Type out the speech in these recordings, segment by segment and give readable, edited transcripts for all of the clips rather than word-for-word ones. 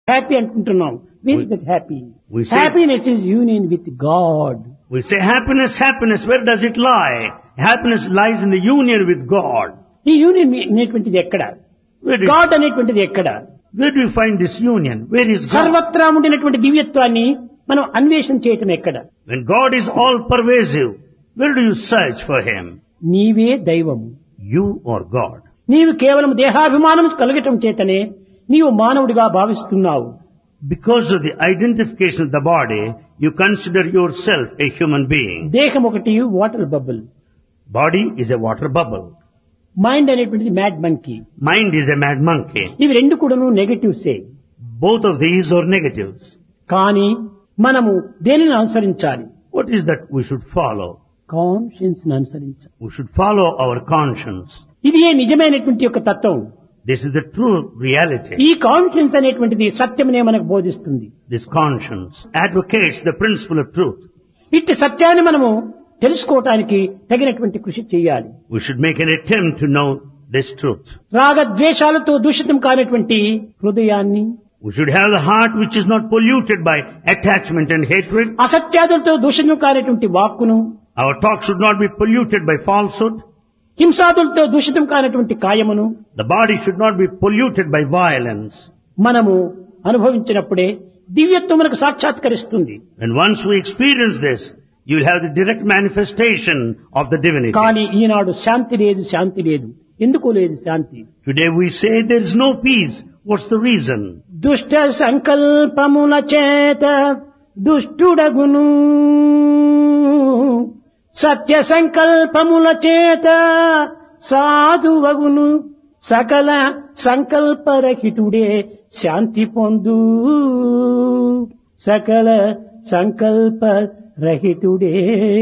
Happy అనుకుంటున్నాం. Where is that happy? we say- Happiness is union with God. We say happiness, happiness, where does it lie? Happiness lies in the union with God. ఈ union అనేటువంటిది ఎక్కడ? Where do, God అనేటువంటిది ఎక్కడ? where do you find this union? Where is God? సర్వత్రా ఉండినటువంటి దివ్యత్వాన్ని మనం అన్వేషణ చేయటం ఎక్కడ? When God is all pervasive, where do you search for Him? నీవే దైవము. You or God? నీవు కేవలం దేహాభిమానం కలగటం చేతనే నీవు మానవుడిగా భావిస్తున్నావు. Because of the identification of the body, you consider yourself a human being. దేహం ఒకటి water bubble, Body is a water bubble. Mind అనేటువంటిది mad monkey. Mind is a mad monkey. ఇవి రెండు కూడాను నెగటివ్సే. Both of these are negatives. కానీ మనము దేనిని అనుసరించాలి? What is that we should follow? Conscience అనుసరించాలి. We should follow our conscience. ఇది ఏ నిజమైనటువంటి యొక్క తత్వం. This is the true reality. ఈ కాన్షియన్స్ అనేటువంటిది సత్యమనే మనకు బోధిస్తుంది. This conscience advocates the principle of truth. ఇట్టి సత్యాన్ని మనము తెలుసుకోవటానికి తగినటువంటి కృషి చేయాలి. We should make an attempt to know this truth. రాగద్వేషాలతో దూషితం కానటువంటి హృదయాన్ని, We should have the heart which is not polluted by attachment and hatred. అసత్యాదులతో దూషితం కానటువంటి వాక్కును, Our talk should not be polluted by falsehood. హింసాదులతో దూషితం కానటువంటి కాయమును The body should not be polluted by violence. మనము అనుభవించినప్పుడే దివ్యత్వం మనకు సాక్షాత్కరిస్తుంది. And once we experience this, you will have the direct manifestation of the divinity. కానీ ఈనాడు శాంతి లేదు, శాంతి లేదు. ఎందుకు లేదు శాంతి? Today we say there is no peace. What's the reason? దుష్ట సంకల్పముల చేత దుష్టుడగును, సత్య సంకల్పముల చేత సాధువగును, సకల సంకల్పరహితుడే శాంతి పొందు, సకల సంకల్పరహితుడే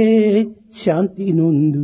శాంతి నొందు.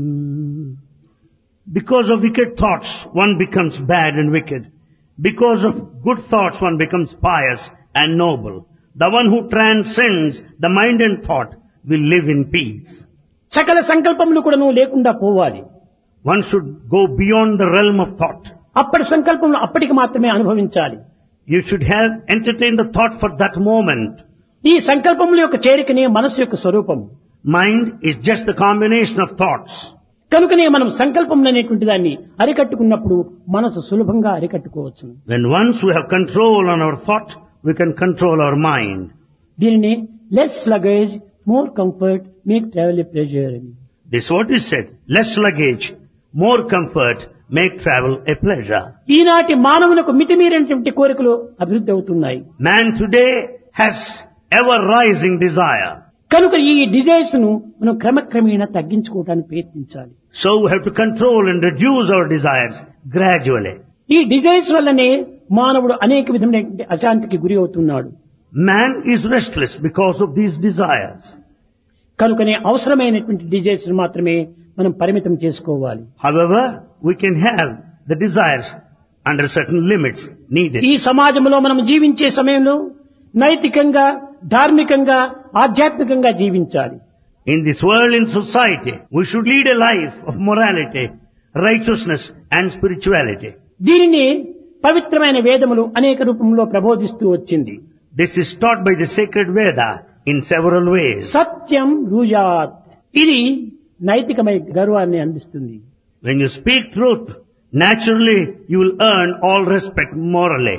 Because of wicked thoughts, one becomes bad and wicked. Because of good thoughts, one becomes pious and noble. The one who transcends the mind and thought will live in peace. సకల సంకల్పములు కూడా నువ్వు లేకుండా పోవాలి. One should go beyond the realm of thought. అప్పటి సంకల్పములు అప్పటికి మాత్రమే అనుభవించాలి. You should have entertained the thought for that moment. ఈ సంకల్పముల యొక్క చేరికనే మనసు యొక్క స్వరూపము. Mind is just the combination of thoughts. కనుకనే మనం సంకల్పం అనేటువంటి దాన్ని అరికట్టుకున్నప్పుడు మనసు సులభంగా అరికట్టుకోవచ్చు. When once we have control on our thought, we can control our mind. దీనిని less luggage more comfort make travel a pleasure అని. This is what is said. Less luggage, more comfort, make travel a pleasure. ఈనాటి మానవులకు మితిమీరినటువంటి కోరికలు అభివృద్ధి అవుతున్నాయి. Man today has ever rising desire. కనుక ఈ desires ను మనం క్రమక్రమేణా తగ్గించుకోవడానికి ప్రయత్నించాలి. So we have to control and reduce our desires gradually. ఈ డిజైర్స్ వల్లనే మానవుడు అనేక విధమైనటువంటి అశాంతికి గురి అవుతున్నాడు. Man is restless because of these desires. కనుకనే అవసరమైనటువంటి డిజైర్స్ మాత్రమే మనం పరిమితం చేసుకోవాలి. However, we can have the desires under certain limits needed. ఈ సమాజంలో మనం జీవించే సమయంలో నైతికంగా, ధార్మికంగా, ఆధ్యాత్మికంగా జీవించాలి. In this world, in society, we should lead a life of morality, righteousness and spirituality. దీనిని పవిత్రమైన వేదములు అనేక రూపంలో ప్రబోధిస్తూ వచ్చింది. This is taught by the sacred Veda in several ways. సత్యం రూయాత్, ఇది నైతికమైన గౌరవాన్ని అందిస్తుంది. When you speak truth, naturally you will earn all respect morally.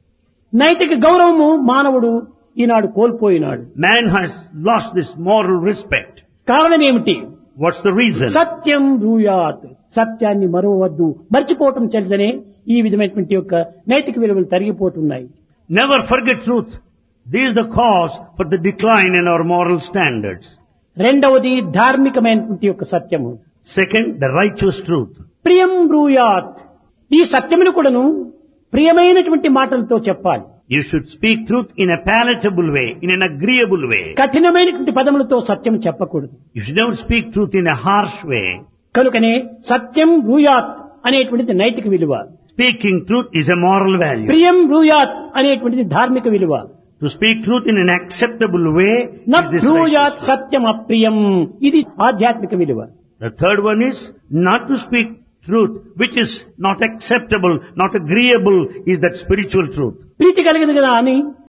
నైతిక గౌరవము మానవుడు ఈనాడు కోల్పోయినాడు. Man has lost this moral respect. కారణం ఏమిటి? What's the reason? సత్యం రూయాత్, సత్యాన్ని మరవవద్దు, మర్చిపోవటం చేతనే ఈ విధమైనటువంటి యొక్క నైతిక విలువలు తరిగిపోతున్నాయి. Never forget truth. This is the cause for the decline in our moral standards. రెండవది ధార్మికమైనటువంటి యొక్క సత్యము. Second, the righteous truth. ప్రియం బ్రూయాత్, ఈ సత్యమును కూడాను ప్రియమైనటువంటి మాటలతో చెప్పాలి. You should speak truth in a palatable way, in an agreeable way. కఠినమైనటువంటి పదములతో సత్యం చెప్పకూడదు. You should never speak truth in a harsh way. కనుకనే సత్యం బ్రూయాత్ అనేటువంటిది నైతిక విలువ. Speaking truth is a moral value. ప్రియం బ్రూయాత్ అనేటువంటిది ధార్మిక విలువ. To speak truth in an acceptable way న is this బ్రూయాత్ righteous. సత్యం అప్రియం, ఇది ఆధ్యాత్మిక విలువ. The third one is not to speak truth which is not acceptable, not agreeable, is that spiritual truth. ప్రీతి కలిగింది కదా అని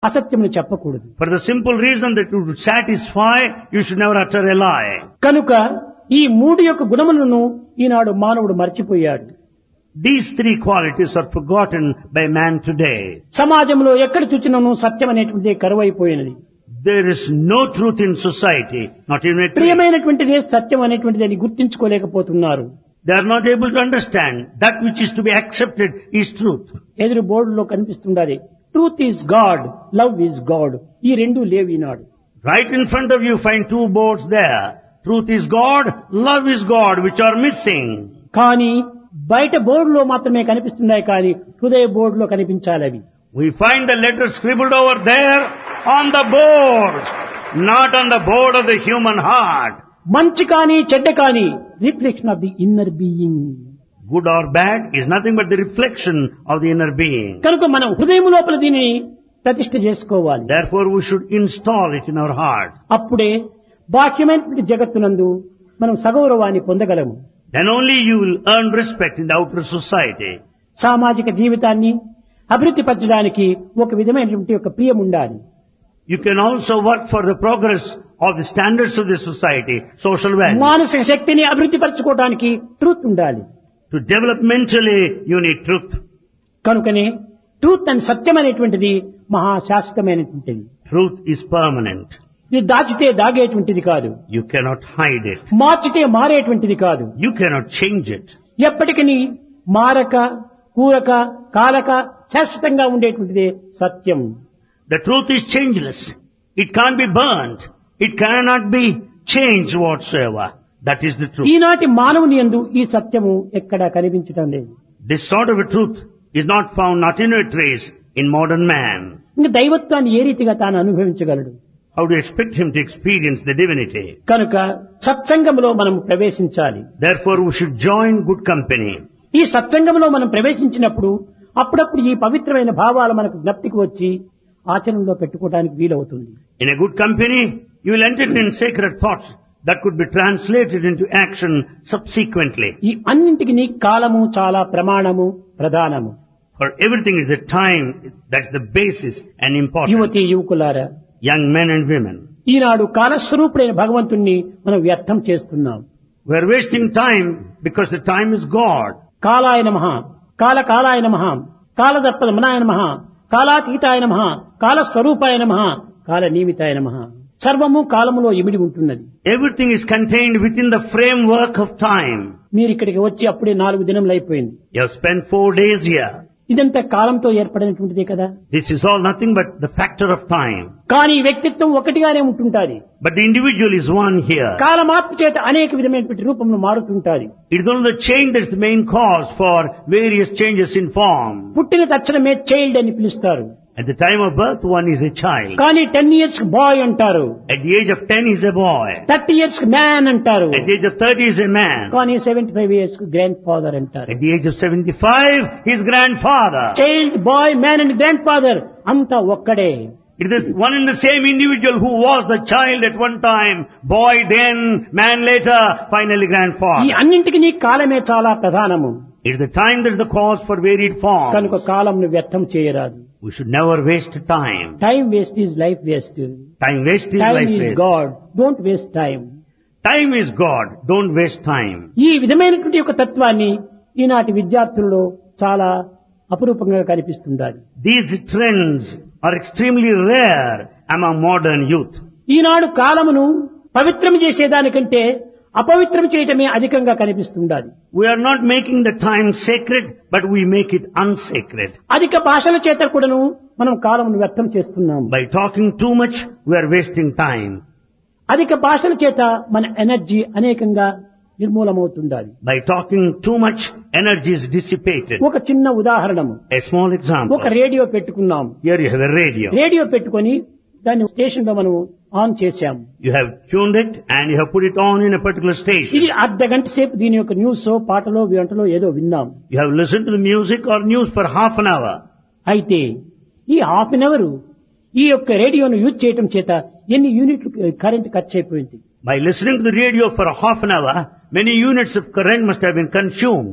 అసత్యమును చెప్పకూడదు. For the simple reason that it would satisfy, you should never utter a lie. కనుక ఈ మూడు యొక్క గుణములను ఈనాడు మానవుడు మర్చిపోయాడు. These three qualities are forgotten by man today. సమాజంలో ఎక్కడ చూచినను సత్యం అనేటువంటిది కరువైపోయినది. There is no truth in society, not even a truth. ప్రియమైనటువంటిదే సత్యం అనేటువంటిది అని గుర్తించుకోలేకపోతున్నారు. They are not able to understand that which is to be accepted is truth. ఎదురు బోర్డులో కనిపిస్తుండాలి, truth is God, love is God. ఈ రెండు లేవు ఈనాడు. Right in front of you find two boards there. Truth is God, love is God, which are missing. కానీ బయట బోర్డులో మాత్రమే కనిపిస్తున్నాయి, కానీ హృదయ బోర్డులో కనిపించాలి అవి. We find the letters scribbled over there on the board, not on the board of the human heart. మంచి కానీ చెడ్డ కానీ reflection of the inner being. Good or bad is nothing but the reflection of the inner being. కనుక మనం హృదయం లోపల దీనిని ప్రతిష్ఠ చేసుకోవాలి. Therefore we should install it in our heart. అప్పుడే బాహ్యమైనటువంటి జగత్తునందు మనం సగౌరవాన్ని పొందగలము. Then only you will earn respect in the outer society. సామాజిక జీవితాన్ని అభివృద్ధి పరచడానికి ఒక విధమైనటువంటి ఒక ప్రియం ఉండాలి. You can also work for the progress of the standards of the society, social values. మానసిక శక్తిని అభివృద్ధి పరచుకోవడానికి ట్రూత్ ఉండాలి. To develop mentally, you need truth. కనుకనే ట్రూత్ అండ్ సత్యం అనేటువంటిది మహాశాశ్వతమైనటువంటిది. Truth is permanent. ఇది దాచితే దాగేటువంటిది కాదు, You cannot hide it. మార్చితే మారేటువంటిది కాదు. You cannot change it. ఎప్పటికీ మారక కూరక కాలక శాశ్వతంగా ఉండేటువంటిదే సత్యం. The truth is changeless. It can't be burnt. It cannot be changed whatsoever. That is the truth. ఈనాటి మానవుని యందు ఈ సత్యము ఎక్కడా కనిపించడం లేదు. This sort of a truth is not found, not in a trace, in modern man. ఇంకా దైవత్వాన్ని ఏ రీతిగా తాను అనుభవించగలడు? How do you expect him to experience the divinity? కనుక సత్సంగంలో మనం ప్రవేశించాలి. Therefore we should join good company. ఈ సత్సంగంలో మనం ప్రవేశించినప్పుడు అప్పుడప్పుడు ఈ పవిత్రమైన భావాలు మనకు జ్ఞప్తికి వచ్చి ఆచరణలో పెట్టుకోవడానికి వీలవుతుంది. In a good company, you will entertain sacred thoughts that could be translated into action subsequently. ఈ అన్నింటికి కాలము చాలా ప్రమాణము ప్రధానము. For everything is the time, that's the basis and important. యువతి యువకులారా, Young men and women, ఈనాడు కాలస్వరూపుడైన భగవంతుణ్ణి మనం వ్యర్థం చేస్తున్నాం. we are wasting time because the time is God. కాలాయ నమః, కాలాయ నమః, కాలదర్పణమనాయ నమః, కాలాతీతాయ నమః, కాలస్వరూపాయ నమః, కాలనియమితాయ నమః. సర్వము కాలములో ఇమిడి ఉంటున్నది. Everything is contained within the framework of time. మీరు ఇక్కడికి వచ్చి అప్పుడే 4 దినములు అయిపోయింది. You have spent 4 days here. ఇదంతా కాలంతో ఏర్పడినటువంటిదే కదా. This is all nothing but the factor of time. కానీ వ్యక్తిత్వం ఒకటిగానే ఉంటుంటాది. But the individual is one here. కాలమార్పు చేత అనేక విధమైనటువంటి రూపంలో మారుతుంటాది. It is only the change that is the main cause for various changes in form. పుట్టిన తక్షణమే చైల్డ్ అని పిలుస్తారు. At the time of birth, one is a child. కానీ 10 years bye అంటారు. At the age of 10, he is a boy. 30 years man అంటారు. At the age of 30, he is a man. కానీ 75 years grand father అంటారు. At the age of 75, he is grandfather. Child bye man and grand father అంతా ఒక్కడే. It is one and the same individual who was the child at one time, boy then, man later, finally ఈ grandfather. అన్నింటికి కాలమే చాలా ప్రధానము. It is the time that is the cause for varied forms. కనుక కాలంను వ్యర్థం చేయరాదు. We should never waste time. Time waste is life waste. Time waste is time life is waste. God, don't waste time. Time is God. Don't waste time. ఈ విధమైనటువంటి ఒక తత్వాన్ని ఈనాటి విద్యార్థుల్లో చాలా అపురూపంగా కనిపిస్తుండాలి. These trends are extremely rare among modern youth. ఈనాడు కాలమును పవిత్రం చేసేదానికంటే అపవిత్రం చేయటమే అధికంగా కనిపిస్తుండాలి. We are not making the time sacred, but we make it unsacred. అధిక భాషల చేత కూడాను మనం కాలమును వ్యర్థం చేస్తున్నాము. By talking too much, we are wasting time. అధిక భాషల చేత మన ఎనర్జీ అనేకంగా నిర్మూలమవుతుండాలి. By talking too much, energy is dissipated. ఒక చిన్న ఉదాహరణము, A small example. ఒక రేడియో పెట్టుకున్నాం. Here you have a radio. Radio పెట్టుకొని దాన్ని స్టేషన్ లో మనం ఆన్ చేశాము. You have tuned it and you have put it on in a particular station. ఇది అర్ధ గంట సేపు దీని యొక్క న్యూస్ పాటలో గంటలో ఏదో విన్నాం. You have listened to the music or news for half an hour. అయితే ఈ హాఫ్ అన్ అవర్ ఈ యొక్క రేడియోను యూజ్ చేయటం చేత ఎన్ని యూనిట్లు కరెంట్ ఖర్చు అయిపోయింది. By listening to the radio for half an hour, many units of current must have been consumed.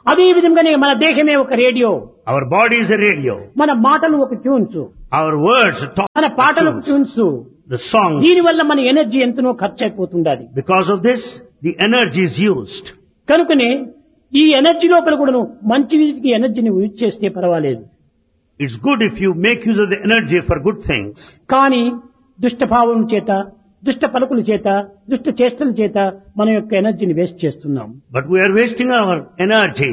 అదే విధంగానే మన దేహమే ఒక radio, Our body is a radio. మన మాటలు ఒక ట్యూన్స్, Our words talk. మన పాటలకు ట్యూన్స్. The songs. దీనివల్ల మన ఎనర్జీ ఎంతనో ఖర్చు అయిపోతుండాలి. Because of this, the energy is used. కనుకనే ఈ ఎనర్జీ లోపల కూడాను మంచి వీటికి ఎనర్జీని యూజ్ చేస్తే పర్వాలేదు. It's good if you make use of the energy for good things. కానీ దుష్టభావం చేత, దుష్ట పలుకుల చేత, దుష్ట చేష్టల చేత మన యొక్క ఎనర్జీని వేస్ట్ చేస్తున్నాం. But we are wasting our energy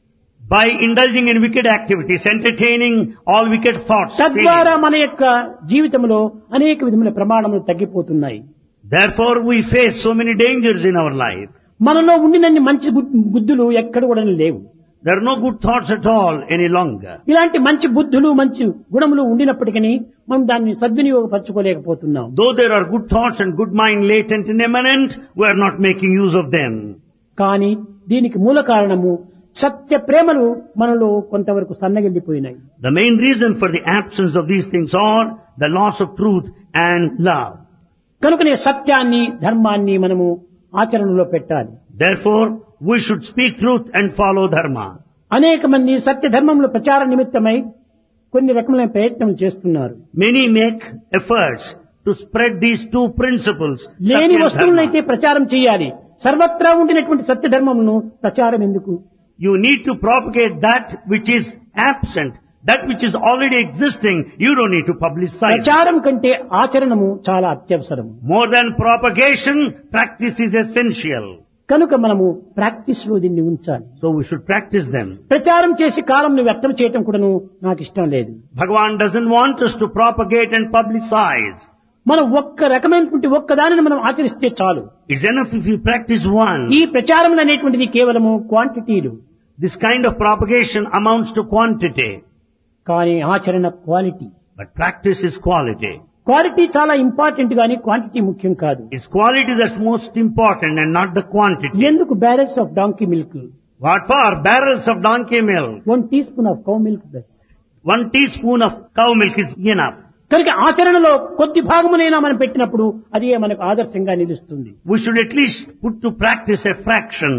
by indulging in wicked activities, entertaining all wicked thoughts. తద్వారా feelings. మన యొక్క జీవితంలో అనేక విధముల ప్రమాణములు తగ్గిపోతున్నాయి. Therefore, we face so many dangers in our life. మనలో ఉండినన్ని మంచి బుద్ధులు ఎక్కడ కూడా లేవు. There are no good thoughts at all any longer. ఇలాంటి మంచి బుద్ధులు, మంచి గుణములు ఉండినప్పటికీ మనం దాన్ని సద్వినియోగపరచుకోలేకపోతున్నాం. Though there are good thoughts and good mind latent and immanent, we are not making use of them. కానీ దీనికి మూల కారణము సత్య ప్రేమలు మనలో కొంతవరకు సన్నగిల్లిపోయినాయి. The main reason for the absence of these things are the loss of truth and love. కనుకనే సత్యాన్ని, ధర్మాన్ని మనము ఆచరణలో పెట్టాలి. Therefore, we should speak truth and follow dharma. అనేక మంది సత్య ధర్మంలో ప్రచార నిమిత్తమై కొన్ని రకములైన ప్రయత్నం చేస్తున్నారు. Many make efforts to spread these two principles. లేని Satya and వస్తువులనైతే dharma. ప్రచారం చేయాలి. సర్వత్రా ఉండినటువంటి సత్య ధర్మమును ప్రచారం ఎందుకు? You need to propagate that which is absent, that which is already existing. You don't need to publicize. ప్రచారం కంటే ఆచరణము చాలా అత్యవసరము. More than propagation, practice is essential. కనుక మనము ప్రాక్టీస్ లో దీన్ని ఉంచాలి. So we should practice them. ప్రచారం చేసి కాలంను వ్యర్థం చేయటం కూడాను నాకు ఇష్టం లేదు. Bhagavan doesn't want us to propagate and publicize. మనం ఒక్క రకమైనటువంటి ఒక్క దానిని మనం ఆచరిస్తే చాలు. It's enough if you practice one. ఈ ప్రచారములు అనేటువంటిది కేవలము క్వాంటిటీలు. This kind of propagation amounts to quantity, కానీ ఆచరణ quality. but practice is quality. Quality చాలా ఇంపార్టెంట్ గానీ క్వాంటిటీ ముఖ్యం కాదు. It's quality that's most important and not the quantity. ఎందుకు barrels of donkey milk, What for? Barrels of donkey milk. 1 teaspoon of cow milk బెస్. 1 teaspoon of cow milk is enough. కనుక ఆచరణలో కొద్ది భాగమునైనా మనం పెట్టినప్పుడు అదే మనకు ఆదర్శంగా నిలుస్తుంది. We should at least put to practice a fraction.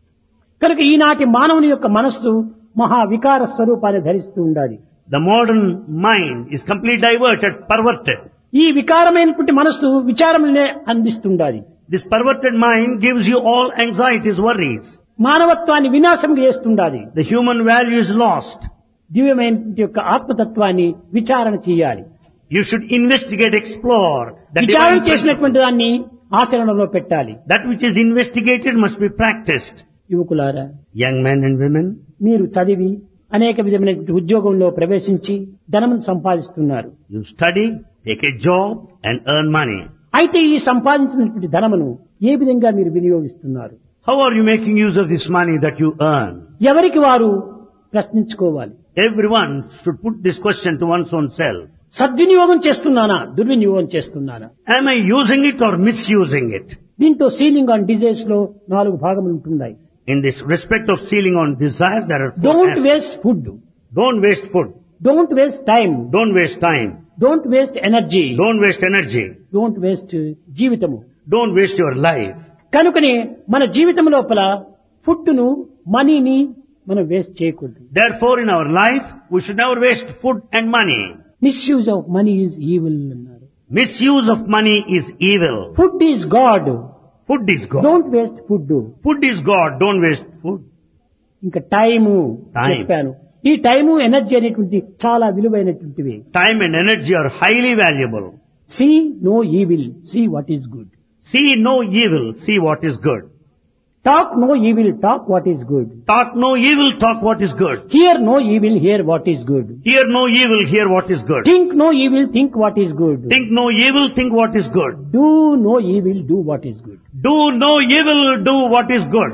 కనుక ఈనాటి మానవుని యొక్క మనస్సు మహా వికార స్వరూపాన్ని ధరిస్తూ ఉండాలి. The modern mind is completely diverted, perverted. ఈ వికారమైనటువంటి మనస్సు విచారములనే అందిస్తుండాలి. This perverted mind gives you all anxieties, worries. మానవత్వాన్ని వినాశం చేస్తుండాలి. The human value is lost. దివ్యమైనటువంటి యొక్క ఆత్మతత్వాన్ని విచారణ చేయాలి. You should investigate, explore. The విచారణ divine చేసినటువంటి principle. దాన్ని ఆచరణలో పెట్టాలి. That which is investigated must be practiced. యువకులారా, Young men and women, మీరు చదివి అనేక విధమైనటువంటి ఉద్యోగంలో ప్రవేశించి ధనమును సంపాదిస్తున్నారు. you study, take a job and earn money. అయితే ఈ సంపాదించినటువంటి ధనమును ఏ విధంగా మీరు వినియోగిస్తున్నారు? How are you making use of this money that you earn? ఎవరికి వారు ప్రశ్నించుకోవాలి. Everyone should put this question to one's own self. సద్వినియోగం చేస్తున్నానా, దుర్వినియోగం చేస్తున్నానా? Am I using it or misusing it? దీంట్లో సీలింగ్ ఆన్ డిజైర్స్ లో 4 భాగములు ఉంటున్నాయి. In this respect of sealing on desires, there are 4 don't aspects. Waste food, Don't waste food. Don't waste time, Don't waste time. Don't waste energy, Don't waste energy. Don't waste జీవితము. Don't waste your life. కనుకనే మన జీవితం లోపల food ను, మనీని మనం waste చేయకూడదు. Therefore, in our life, we should never waste food and money. Misuse of money is evil అన్నారు. Misuse of money is evil. Food is God, Food is God. Don't waste food. Food is God. Don't waste food. ఇంకా time Time. చెప్పాను. ఈ time, energy అనేటువంటి చాలా విలువైనటువంటివి. Time and energy are highly valuable. See no evil, see what is good. See no evil. See what is good. Talk no evil, talk what is good. Talk no evil. Talk what is good. Here no evil, here what is good. Hear no evil. Hear what is good. Think no evil, think what is good. Think no evil. Think what is good. Do no evil, do what is good. Do no evil. Do what is good.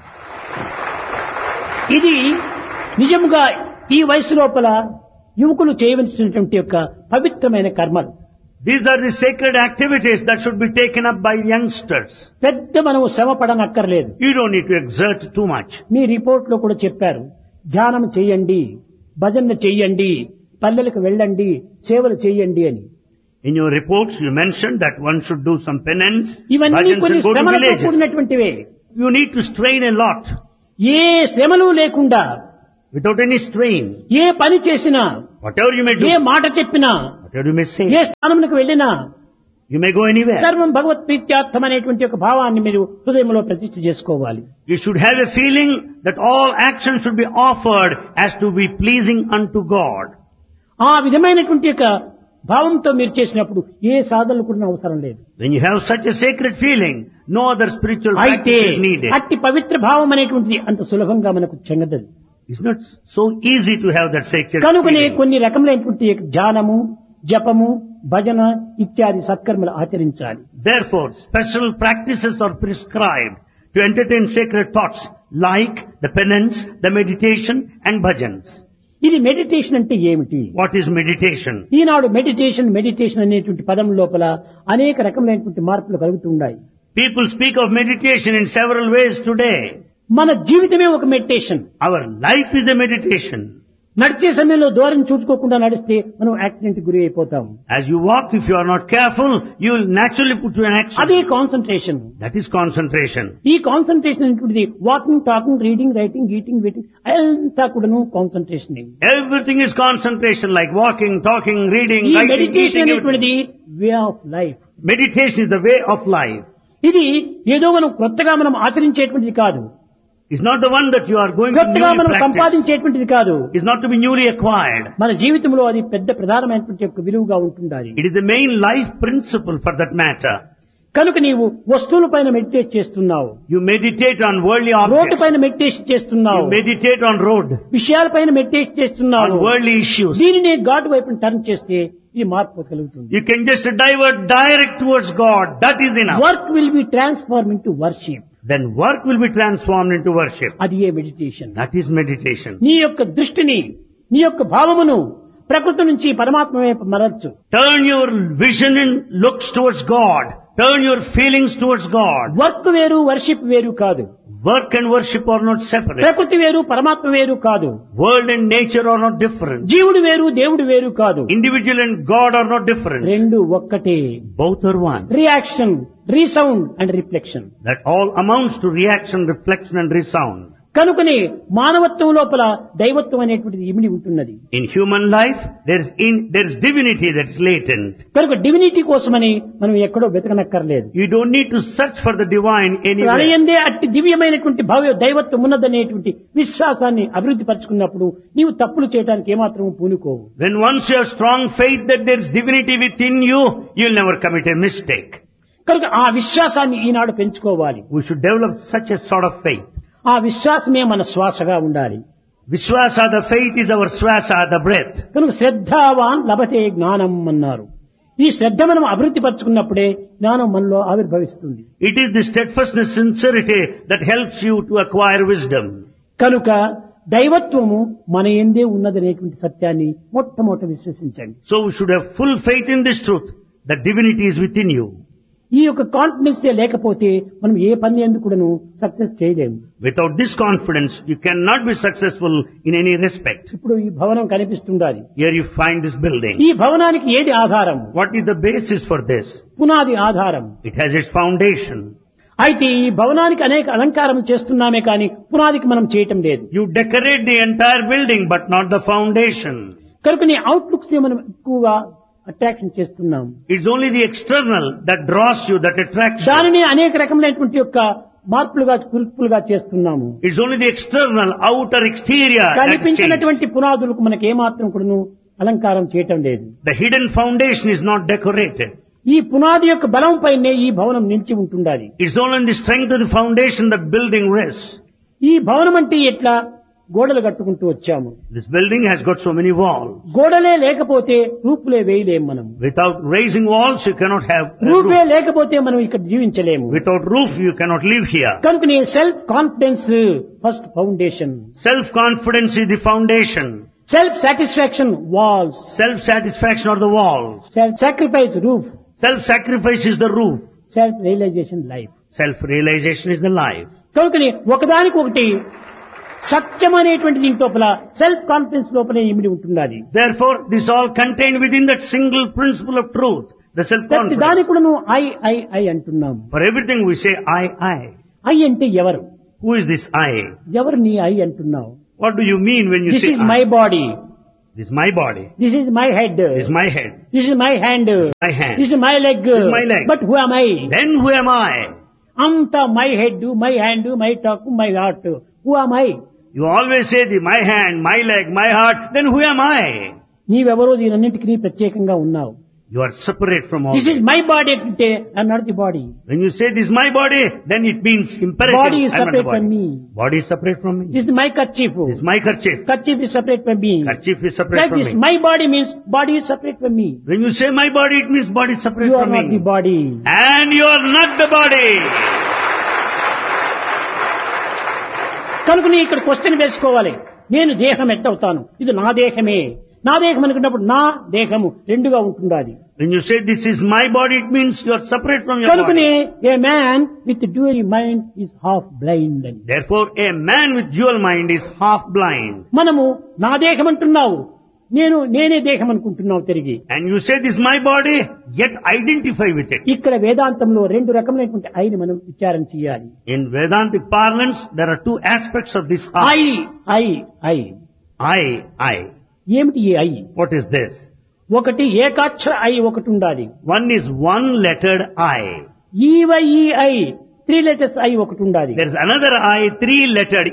ఇది నిజముగా ఈ వయసు లోపల యువకులు చేయవలసినటువంటి యొక్క పవిత్రమైన కర్మలు. These are the sacred activities that should be taken up by youngsters. పెద్ద మనము శ్రమ పడనక్కర్లేదు. You don't need to exert too much. Me report లో కూడా చెప్పారు, ధ్యానం చేయండి, భజన చెయ్యండి, పల్లెలకు వెళ్ళండి, సేవలు చేయండి అని. In your reports, you mentioned that one should do some penance, ఇవన్నీ bhajans కొన్ని and go to శ్రమలతో villages. కూడినటువంటివే. You need to strain a lot. ఏ శ్రమలు లేకుండా without any strain. ఏ పని చేసినా, Whatever you may do, ఏ మాట చెప్పినా, whatever you may say, ఏ స్థానమునకు వెళ్ళినా you may go anywhere. సర్వం భగవత్ప్రీత్యార్థం అనేటువంటి ఒక భావాన్ని మీరు హృదయంలో ప్రతిష్ఠ చేసుకోవాలి. You should have a feeling that all actions should be offered as to be pleasing unto God. ఆ విధమైనటువంటి యొక్క భావంతో మీరు చేసినప్పుడు ఏ సాధనలు కూడా అవసరం లేదు. When you have such a sacred feeling, no other spiritual అయితే practice is needed. అట్టి పవిత్ర భావం అనేటువంటిది అంత సులభంగా మనకు చెందదు. It's not so easy to have that sacred కనుకనే feeling. కొన్ని రకములైనటువంటి ధ్యానము, జపము, భజన ఇత్యాది సత్కర్మలు ఆచరించాలి. Therefore, special practices are prescribed to entertain sacred thoughts like the penance, the meditation and bhajans. ఇది మెడిటేషన్ అంటే ఏమిటి? What is meditation? Eenadu meditation అనేటువంటి పదం లోపల అనేక రకములైనటువంటి మార్పులు కలుగుతూ ఉన్నాయి. People speak of meditation in several ways today. మన జీవితమే ఒక meditation. Our life is a meditation. నడిచే సమయంలో దూరం చూసుకోకుండా నడిస్తే మనం యాక్సిడెంట్ గురి అయిపోతాం. As you walk, if you are not careful, you will naturally put you in అదే accident. Concentration. That is concentration. ఈ కాన్సన్ట్రేషన్ అనేటువంటిది walking, talking, reading, writing, eating, waiting అంతా కూడాను concentration. Everything is concentration, like walking, talking, reading, ఈ writing, meditation eating. అనేటువంటిది way of life. Meditation is the way of life. ఇది ఏదో మనం కొత్తగా మనం ఆచరించేటువంటిది కాదు. It's not the one that you are going to కొత్తగా newly మనం practice. సంపాదించేటువంటిది కాదు. It's not to be newly acquired. మన జీవితంలో అది పెద్ద ప్రధానమైనటువంటి యొక్క విలువగా ఉంటుండాలి. It is the main life principle for that matter. కనుక నీవు వస్తువుల పైన మెడిటేట్ చేస్తున్నావు, You meditate on worldly road objects. పైన మెడిటేషన్ చేస్తున్నావు, You meditate on road, విషయాల పైన మెడిటేట్ on చేస్తున్నావు. worldly issues. దీనిని గాడ్ వైపు టర్న్ చేస్తే ఇది మార్పు కలుగుతుంది. You can just divert direct towards God. That is enough. Work will be transform into worship. Then work will be transformed into worship. అది ఏ మెడిటేషన్. That is meditation. నీ యొక్క దృష్టిని, నీ యొక్క భావమును ప్రకృతి నుంచి పరమాత్మ వైపు మరల్చు. Turn your vision and looks towards God. Turn your feelings towards God. Work వేరు, వర్షిప్ వేరు కాదు. Work and worship are not separate. ప్రకృతి వేరు, పరమాత్మ వేరు కాదు. World and nature are not different. జీవుడు వేరు, దేవుడు వేరు కాదు. Individual and God are not different. రెండు ఒక్కటే. Both are one. Reaction, resound and reflection. That all amounts to reaction, reflection and resound. కనుకనే మానవత్వం లోపల దైవత్వం అనేటువంటిది ఇమిడి ఉంటున్నది. In human life, there is divinity that is latent. కనుక డివినిటీ కోసమని మనం ఎక్కడో వెతకనక్కర్లేదు. You don't need to search for the divine anywhere. ప్రళయందే అట్టి దివ్యమైనటువంటి దైవత్వం ఉన్నదనేటువంటి విశ్వాసాన్ని అభివృద్ధి పరుచుకున్నప్పుడు నీవు తప్పులు చేయడానికి ఏమాత్రం పూనుకోవు. When once you have strong faith that there is divinity within you, you'll never commit a mistake. కనుక ఆ విశ్వాసాన్ని ఈనాడు పెంచుకోవాలి. We should develop such a sort of faith. ఆ విశ్వాసమే మన శ్వాసగా ఉండాలి. Vishwasa, the faith is our swasa, the breath. కనుక శ్రద్ధావాన్ లభతే జ్ఞానం అన్నారు. ఈ శ్రద్ధ మనం అభివృద్ధి పరుచుకున్నప్పుడే జ్ఞానం మనలో ఆవిర్భవిస్తుంది. It is the steadfastness, sincerity that helps you to acquire wisdom. కనుక దైవత్వము మన యందే ఉన్నదనేటువంటి సత్యాన్ని మొట్టమొదట విశ్వసించండి. So we should have full faith in this truth, that divinity is within you. ఈ యొక్క కాన్ఫిడెన్స్ లేకపోతే మనం ఏ పని ఎందుకు కూడాను సక్సెస్ చేయలేము. Without this confidence, you cannot be successful in any respect. ఇప్పుడు ఈ భవనం కనిపిస్తుండాలి. Here you find this building. ఈ భవనానికి ఏది ఆధారం? What is the basis for this? పునాది ఆధారం. It has its foundation. అయితే ఈ భవనానికి అనేక అలంకారం చేస్తున్నామే కానీ పునాదికి మనం చేయటం లేదు. You decorate the entire building, but not the foundation. కనుక నీ అవుట్లుక్స్ మనం ఎక్కువగా అట్రాక్షన్ చేస్తున్నాం. It's only the external that draws you, that attracts you. దానిని అనేక రకములైనటువంటి యొక్క మార్పులుగా కుల్పులుగా చేస్తున్నాము. It's only the external, outer, exterior that changes. కనిపించినటువంటి పునాదులకు మనకి ఏమాత్రం కూడాను అలంకారం చేయటం లేదు. The hidden foundation is not decorated. ఈ పునాది యొక్క బలం పైనే ఈ భవనం నిలిచి ఉంటుండాలి. It's only in the strength of the foundation that building rests. ఈ భవనం అంటే ఎట్లా? గోడలు కట్టుకుంటూ వచ్చాము. This building has got so many walls. గోడలే లేకపోతే రూపులే వేయలేం మనం. Without raising walls, you cannot have a RuPay roof. లేకపోతే మనం ఇక్కడ జీవించలేము. Without roof, you cannot live here. కనుక self confidence first foundation. Self-confidence is the foundation. Self satisfaction walls. Self-satisfaction are the walls. Self sacrifice roof. Self-sacrifice is the roof. Self realisation life. Self-realization is the life. కనుక ఒకదానికి ఒకటి సత్యం అనేటువంటి దీని లోపల self confidence లోపలే ఇమిడి ఉంటున్నది. Therefore, this all contained within that single principle of truth, the ప్రతి self-confidence. దానికి కూడా నువ్వు ఐ అంటున్నాము. For everything we say, I. I అంటే ఎవరు? Who is this I? ఎవరు నీ ఐ అంటున్నావు? What do you mean when you this say is I? My body, This is my body. This is my head, This is my head. This is my hand, My hand. This is my leg. This is my leg. But who am I? Then who am I? అంతా my head, my hand, my talk, my heart. Who am I? You always say my hand, my leg, my heart. Then who am I? నీవెవరో దీనన్నింటికి నీ ప్రత్యేకంగా ఉన్నావు. You are separate from all this is this. My body అంటే I'm not the body. When you say this is my body, then it means imperative. Body is I am not the separate from body. me. Body is separate from me. This is my kerchief. This is my kerchief. Kerchief is separate from me. Kerchief is separate Like from this, me. my body means body is separate from me. When you say my body, it means body is separate You are from not me. the body. And you are not the body. కనుక నీ ఇక్కడ question వేసుకోవాలి. నేను దేహం ఎట్టవుతాను? ఇది నా దేహమే. నా దేహం అనుకున్నప్పుడు నా దేహము రెండుగా ఉంటుండాలి. When you say this is my body, it means you are separate from your కనుకనే body. A man with dual mind is half blind అని. Therefore, a man with dual mind is half blind. మనము నా దేహం అంటున్నావు, నేనే దేహం అనుకుంటున్నావు తిరిగి. And you say this is my body, yet identify with it. ఇక్కడ వేదాంతంలో రెండు రకమైనటువంటి ఐని మనం విచారణ చేయాలి. In Vedantic parlance, there are two aspects of this I I. I I I. ఏమిటి ఈ ఐ? What is this? ఒకటి ఏకాక్షర ఐ ఒకటి ఉండాలి. One is one-lettered I. ఈవైఈఐ 3 letters I ఒకటి ఉండాలి. There is another I, three-lettered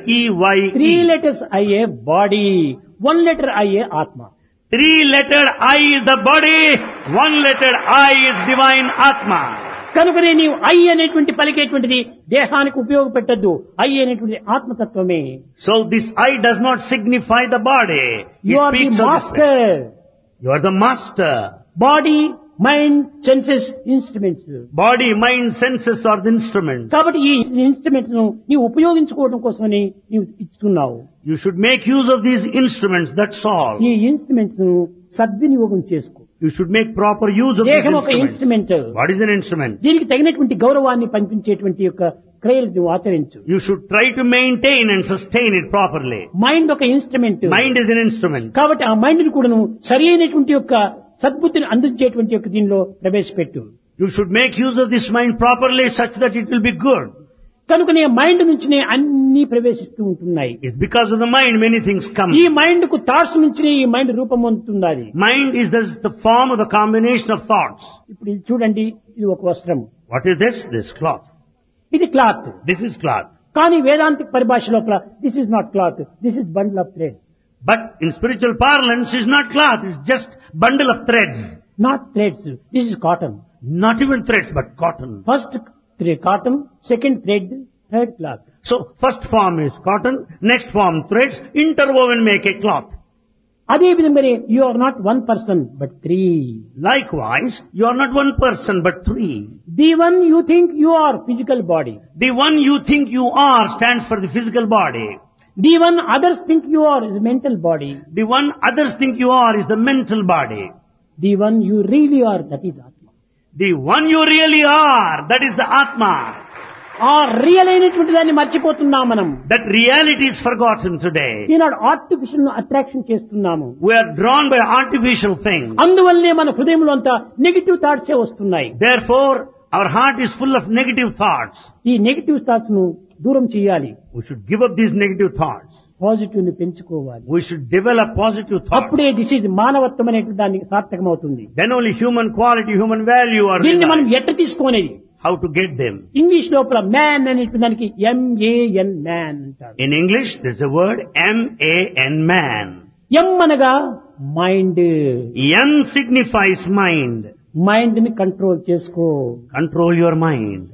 3 E-Y-E. letters I A body, 1 letter I ఏ ఆత్మ. Three-lettered I is the body, one-lettered I is divine Atma. కనుకనే నీవు I అనేటువంటి పలికేటువంటిది దేహానికి ఉపయోగపెట్టద్దు. ఐ అనేటువంటి ఆత్మతత్వమే. So this I does not signify the body. You It are the speaks of the spirit. Master. You are the master. Body, mind, senses, instruments. Body, mind, senses are the instruments. కాబట్టి ఈ instruments ను నీవు ఉపయోగించుకోవడం కోసమని నీవు ఇస్తున్నావు. You should make use of these instruments, that's all. ఈ instruments ను సద్వినియోగం చేసుకో. You should make proper use of these దేహం ఒక instruments. Instrument. What is an instrument? దీనికి తగినటువంటి గౌరవాన్ని పంపించేటువంటి యొక్క క్రియలు నువ్వు ఆచరించు. You should try to maintain and sustain it properly. Mind ఒక instrument. Mind is an instrument. కాబట్టి ఆ మైండ్ ని కూడా నువ్వు సరి అయినటువంటి యొక్క సద్బుద్ధిని అందించేటువంటి యొక్క దీనిలో ప్రవేశపెట్టు. You should make use of this mind properly such that it will be good. కనుకనే మైండ్ నుంచినే అన్ని ప్రవేశిస్తూ ఉంటున్నాయి. It's because of the mind many things come. ఈ మైండ్ కు థాట్స్ నుంచినే ఈ మైండ్ రూపం పొందుతున్నది. Mind is the form of the combination of thoughts. ఇప్పుడు ఇది చూడండి, ఇది ఒక వస్త్రం, What is this? This cloth. ఇది క్లాత్. This is cloth. కానీ వేదాంతిక పరిభాష లోపల this is not cloth, this is bundle of thread. But in spiritual parlance, it's not cloth, it's just bundle of threads. Not threads, this is cotton. Not even threads, but cotton. First cotton, second thread, third cloth. So, first form is cotton, next form threads, interwoven make a cloth. అదే విధంగానే you are not one person but 3. Likewise, you are not one person, but three. The one you think you are physical body. The one you think you are stands for the physical body. The one others think you are is mental body. The one others think you are is the mental body. The one you really are, that is ఆత్మ. The one you really are, that is the Atma. ఆ real అయినటువంటి దాన్ని మర్చిపోతున్నాం మనం. That reality is forgotten today. Eenadu artificial attraction చేస్తున్నాము. We are drawn by artificial things. అందువల్లనే మన హృదయంలో అంతా నెగిటివ్ థాట్సే వస్తున్నాయి. Therefore, our heart is full of negative thoughts. ఈ నెగిటివ్ థాట్స్ ను దూరం చేయాలి. We should give up these negative thoughts. Positive ని పెంచుకోవాలి. We should develop positive thoughts. అప్పుడే దిస్ ఇస్ మానవత్వం అనేటువంటి దానికి సార్థకమవుతుంది. Then only human quality, human value are దీన్ని మనం realized. ఎట్ట తీసుకునేది? How to get them? English లోపల మ్యాన్ అనేటువంటి దానికి MAN మ్యాన్ అంటారు. In English, there's a word MAN, man. ఎం అనగా mind. M signifies mind. Mind ని కంట్రోల్ చేసుకో. Control your mind.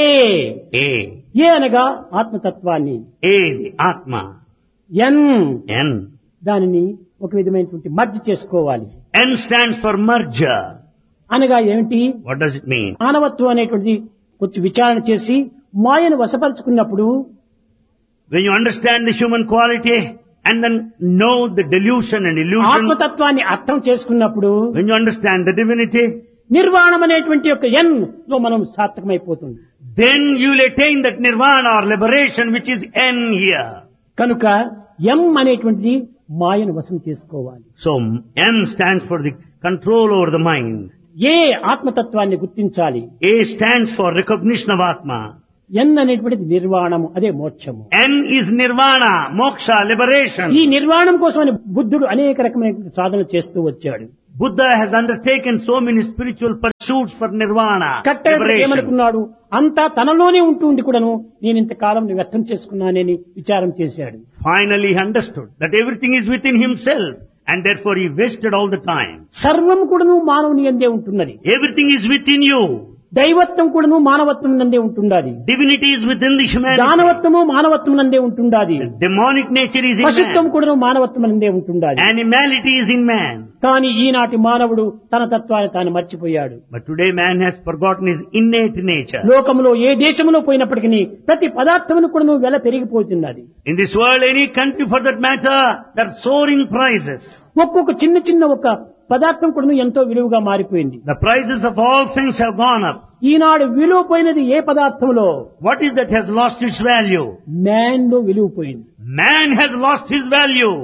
A A అనగా ఆత్మతత్వాన్ని. the Atma. N N. దానిని ఒక విధమైనటువంటి మర్జ్ చేసుకోవాలి. N stands for merger. అనగా ఏమిటి? What does it mean? మానవత్వం అనేటువంటిది కొంచెం విచారణ చేసి మాయను వశపరుచుకున్నప్పుడు, When you understand the human quality and then know the delusion and illusion, ఆత్మతత్వాన్ని అర్థం చేసుకున్నప్పుడు, when you understand the divinity, నిర్వాణం అనేటువంటి యొక్క ఎన్ లో మనం సార్థకమైపోతుంది. then you will attain that nirvana or liberation which is N here. కనుక ఎం అనేటువంటిది మాయను వశం చేసుకోవాలి. So M stands for the control over the mind. ఏ ఆత్మతత్వాన్ని గుర్తించాలి. A stands for recognition of Atma. ఎన్ అనేటువంటిది నిర్వాణము, అదే మోక్షము. N is nirvana, moksha, liberation. ఈ నిర్వాణం కోసమని బుద్ధుడు అనేక రకమైన సాధనలు చేస్తూ వచ్చాడు. Buddha has undertaken so many spiritual pursuits for nirvana, కట్టె liberation. ఏమనుకున్నాడు, అంతా తనలోనే ఉంటూ కూడాను నేను ఇంతకాలం వ్యర్థం చేసుకున్నానని విచారం చేశాడు. Finally he understood that everything is within himself and therefore he wasted all the time. సర్వం కూడాను మానవుని యందే ఉంటున్నది. Everything is within you. దైవత్వం కూడాను మానవత్వం నందే ఉంటుండాది. Divinity is within the humanity. దానవత్వము మానవత్వం నందే ఉంటుండాది. Demonic nature is in పశుత్వం man. కూడాను మానవత్వం నందే ఉంటుండాది. Animality is in man. కానీ ఈనాటి మానవుడు తన తత్వాన్ని తాను మర్చిపోయాడు. But today man has forgotten his innate nature. లోకంలో ఏ దేశంలో పోయినప్పటికీ ప్రతి పదార్థమును కూడాను వెల పెరిగిపోతున్నది. In this world, any country for that matter, there are soaring prices. ఒక్కొక్క చిన్న ఒక పదార్థం కూడాను ఎంతో విలువగా మారిపోయింది. The prices of all things have gone up. ఈనాడు విలువ పోయినది ఏ పదార్థంలో? What is that has lost its value? Man లో విలువ పోయింది. Man has lost his value.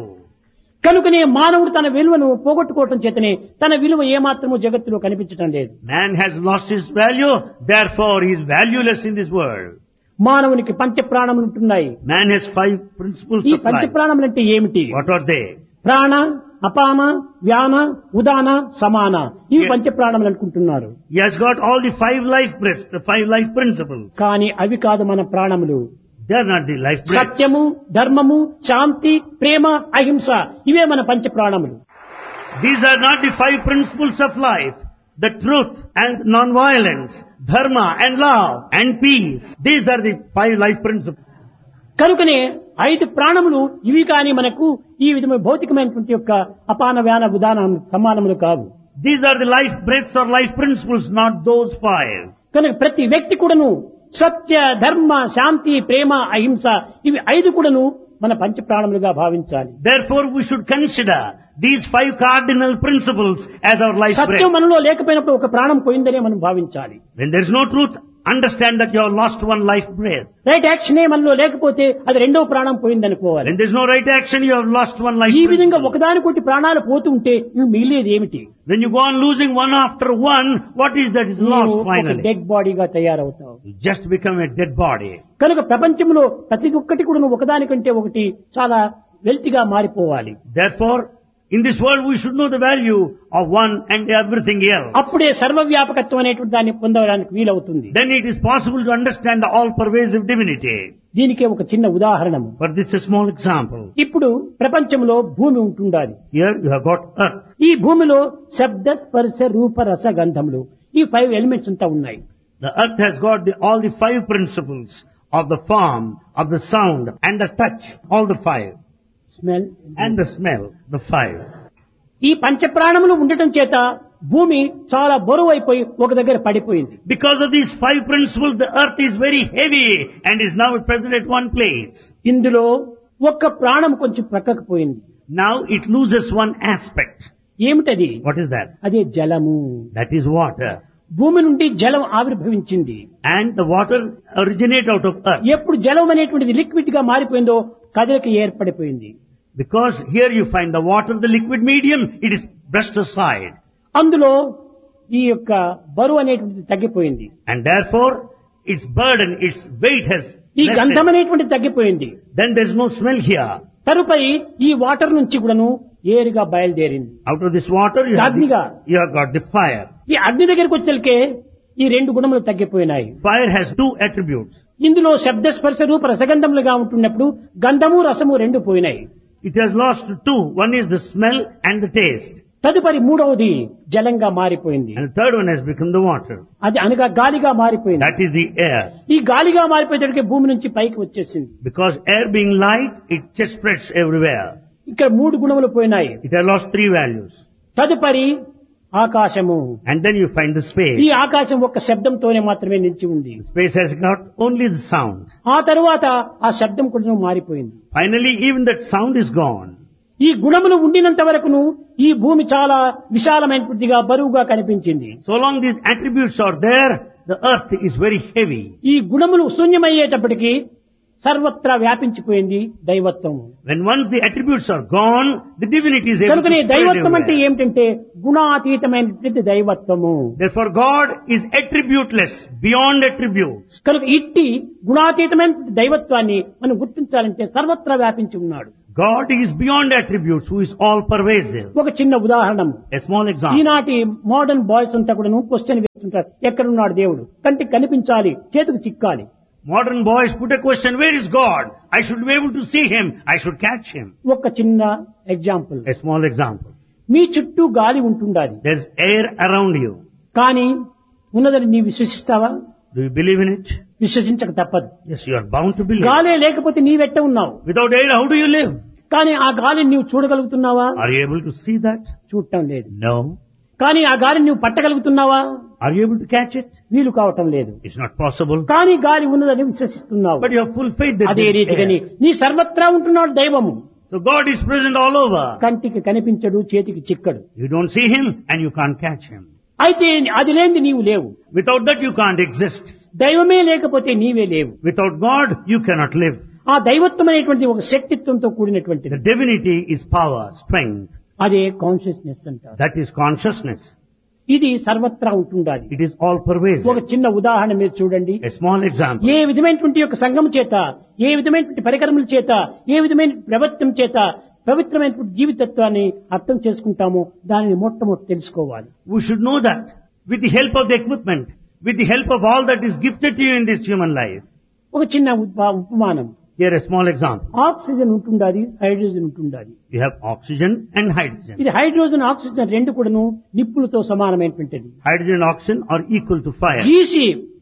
కనుకనే మానవుడు తన విలువను పోగొట్టుకోవటం చేతనే తన విలువ ఏమాత్రము జగత్తులో కనిపించటం లేదు. Man has lost his value, therefore he is valueless in this world. మానవునికి పంచ ప్రాణములు ఉంటున్నాయి. Man has 5 principles ఈ of పంచ life. ప్రాణములు అంటే ఏమిటి? What are they? ప్రాణ, అపాన, వ్యాన, ఉదాన, సమాన, ఇవి పంచ ప్రాణములు అనుకుంటున్నారు. He has got all the 5 life breaths, the 5 life principles. కానీ అవి కాదు మన ప్రాణములు. They are not the life breaths. సత్యము, ధర్మము, శాంతి, ప్రేమ, అహింస, ఇవే మన పంచ ప్రాణములు. These are not the 5 principles of life. The truth and non-violence, dharma and love and peace. These are the 5 life principles. కనుకనే 5 ప్రాణములు ఇవి కానీ మనకు ఈ విధమైన భౌతికమైనటువంటి యొక్క అపాన, వ్యాన, ఉదాన సమానములు కావు. These are the life breaths or life principles, not those 5. కనుక ప్రతి వ్యక్తి కూడాను సత్య, ధర్మ, శాంతి, ప్రేమ, అహింస ఇవి 5 కూడాను మన పంచ ప్రాణములుగా భావించాలి. Therefore we should consider these 5 cardinal principles as our life breath. సత్యం మనలో లేకపోయినప్పుడు ఒక ప్రాణం పోయిందనే మనం భావించాలి. When there is no truth, understand that you have lost one life breath. Right యాక్షనే మనలో లేకపోతే అది రెండో ప్రాణం పోయిందనుకోవాలి. When there is no right action, you have lost one life ఈ విధంగా principle. ఒకదానికొకటి ప్రాణాలు పోతుంటే నువ్వు మిగిలేది ఏమిటి? When you go on losing one after one, what is that is lost finally? Dead బాడీగా తయారవుతావు. You just become a dead body. కనుక ప్రపంచంలో ప్రతి ఒక్కటి కూడా నువ్వు ఒకదానికంటే ఒకటి చాలా వెల్తిగా మారిపోవాలి. Therefore, in this world we should know the value of one and everything else. అప్పుడే సర్వవ్యాపకత్వం అనేటువంటి దాన్ని పొందడానికి వీలవుతుంది. Then it is possible to understand the all-pervasive divinity. దీనికే ఒక చిన్న ఉదాహరణము. For this a small example. ఇప్పుడు ప్రపంచంలో భూమి ఉంటుండాలి. Here you have got earth. ఈ భూమిలో శబ్ద, స్పర్శ, రూప, రస, గంధములు ఈ 5 ఎలిమెంట్స్ అంతా ఉన్నాయి. The earth has got all the 5 principles of the form, of the sound and the touch, all the 5. Smell And the smell, the 5. ఈ పంచప్రాణములు ఉండటం చేత భూమి చాలా బరువైపోయి ఒక దగ్గర పడిపోయింది. Because of these 5 principles, the earth is very heavy and is now present at one place. ఇందులో ఒక్క ప్రాణం కొంచెం ప్రక్కకు పోయింది. Now it loses one aspect. ఏమిటది? What is that? అదే జలము. That is water. భూమి నుండి జలం ఆవిర్భవించింది. And the water originate out of earth. ఎప్పుడు జలం అనేటువంటిది లిక్విడ్ గా మారిపోయిందో కదలిక ఏర్పడిపోయింది. Because here you find the water, the liquid medium, it is brushed aside. అందులో ఈ యొక్క బరువు అనేటువంటిది తగ్గిపోయింది. And therefore, its burden, its weight has ఈ గంధం lessened. అనేటువంటిది తగ్గిపోయింది. Then there is no smell here. తరుపై ఈ వాటర్ నుంచి కూడాను ఏరుగా బయలుదేరింది. Out of this water, అగ్నిగా. you have got the fire. ఈ అగ్ని దగ్గరికి వచ్చేకే ఈ 2 గుణములు తగ్గిపోయినాయి. Fire has 2 attributes. ఇందులో శబ్ద, స్పర్శ, రూప, రసగంధములుగా ఉంటున్నప్పుడు గంధము, రసము 2 పోయినాయి. It has lost 2. One is the smell and the taste. తదుపరి మూడవది జలంగా మారిపోయింది. And the third one has become the water. అది అనగా గాలిగా మారిపోయింది. That is the air. ఈ గాలిగా మారిపోయేటప్పటికే భూమి నుంచి పైకి వచ్చేసింది. Because air being light, it just spreads everywhere. ఇక్కడ 3 గుణములు పోయినాయి. It has lost 3 values. తదుపరి ఆకాశము. And then you find the space. ఈ ఆకాశం ఒక్క శబ్దంతోనే మాత్రమే నిలిచి ఉంది. Space has got only the sound. ఆ తరువాత ఆ శబ్దం కూడా మారిపోయింది. Finally, even that sound is gone. ఈ గుణములు ఉండినంత వరకును ఈ భూమి చాలా విశాలమైనదిగా బరువుగా కనిపించింది. So long these attributes are there, the earth is very heavy. ఈ గుణములు శూన్యమయ్యేటప్పటికీ సర్వత్రా వ్యాపించిపోయింది దైవత్వము. When once the attributes are gone, the divinity is able to కనుకనే spread దైవత్వం అంటే everywhere. ఏమిటంటే గుణాతీతమైనటువంటి దైవత్వము. Therefore God is attributeless, beyond attributes. కనుక ఇట్టి గుణాతీతమైన దైవత్వాన్ని మనం గుర్తించాలంటే సర్వత్రా వ్యాపించి ఉన్నాడు. God is beyond attributes, who is all pervasive. ఒక చిన్న ఉదాహరణ, A small example. ఈనాటి మోడర్న్ బాయ్స్ అంతా కూడా క్వశ్చన్ వేస్తుంటారు, ఎక్కడున్నాడు దేవుడు, కంటికి కనిపించాలి, చేతికి చిక్కాలి. Modern boys put a question, where is God? I should be able to see Him. I should catch Him. ఒక చిన్న ఎగ్జాంపుల్, A small example. మీ చుట్టూ గాలి ఉంటుండాలి, There's air around you. కానీ ఉన్నదని నీ విశ్వసిస్తావా? Do you believe in it? విశ్వసించక తప్పదు. Yes, you are bound to believe. గాలే లేకపోతే నీవెట్ట ఉన్నావు? Without air, how do you live? కానీ ఆ గాలిని నీవు చూడగలుగుతున్నావా? Are you able to see that? చూడటం లేదు. No. కానీ ఆ గాలిని నువ్వు పట్టగలుగుతున్నావా? Are you able to catch it? వీలు కావటం లేదు. It's not possible. కానీ గాలి ఉన్నదని విశ్వసిస్తున్నావు. But you have full faith that అదే there is రీతిగాని air. నీ సర్వత్రా ఉంటున్నాడు దైవము. So God is present all over. కంటికి కనిపించడు, చేతికి చిక్కడు. You don't see Him and you can't catch Him. అయితే అది లేనిది నీవు లేవు. Without that you can't exist. దైవమే లేకపోతే నీవే లేవు. Without God you cannot live. ఆ దైవత్వం అనేటువంటి ఒక శక్తిత్వంతో కూడినటువంటిది. The divinity is power, strength. అదే కాన్షియస్నెస్ అంటారు. That is consciousness. ఇది సర్వత్రా ఉంటుండాలి. It is all pervasive. ఒక చిన్న ఉదాహరణ మీరు చూడండి. A small example. ఏ విధమైనటువంటి యొక్క సంఘం చేత, ఏ విధమైనటువంటి పరికరముల చేత, ఏ విధమైన ప్రవృత్తం చేత పవిత్రమైనటువంటి జీవితత్వాన్ని అర్థం చేసుకుంటామో దానిని మొట్టమొదటి తెలుసుకోవాలి. We should know that with the help of the equipment, with the help of all that is gifted to you in this human life. ఒక చిన్న ఉపమానం. Here a small example. Oxygen ఉంటుండాలి, హైడ్రోజన్ ఉంటుండాలి. You have oxygen and hydrogen. ఇది hydrogen oxygen రెండు కూడాను నిప్పులతో సమానమైనటువంటిది. Hydrogen and oxygen are equal to fire. గీసి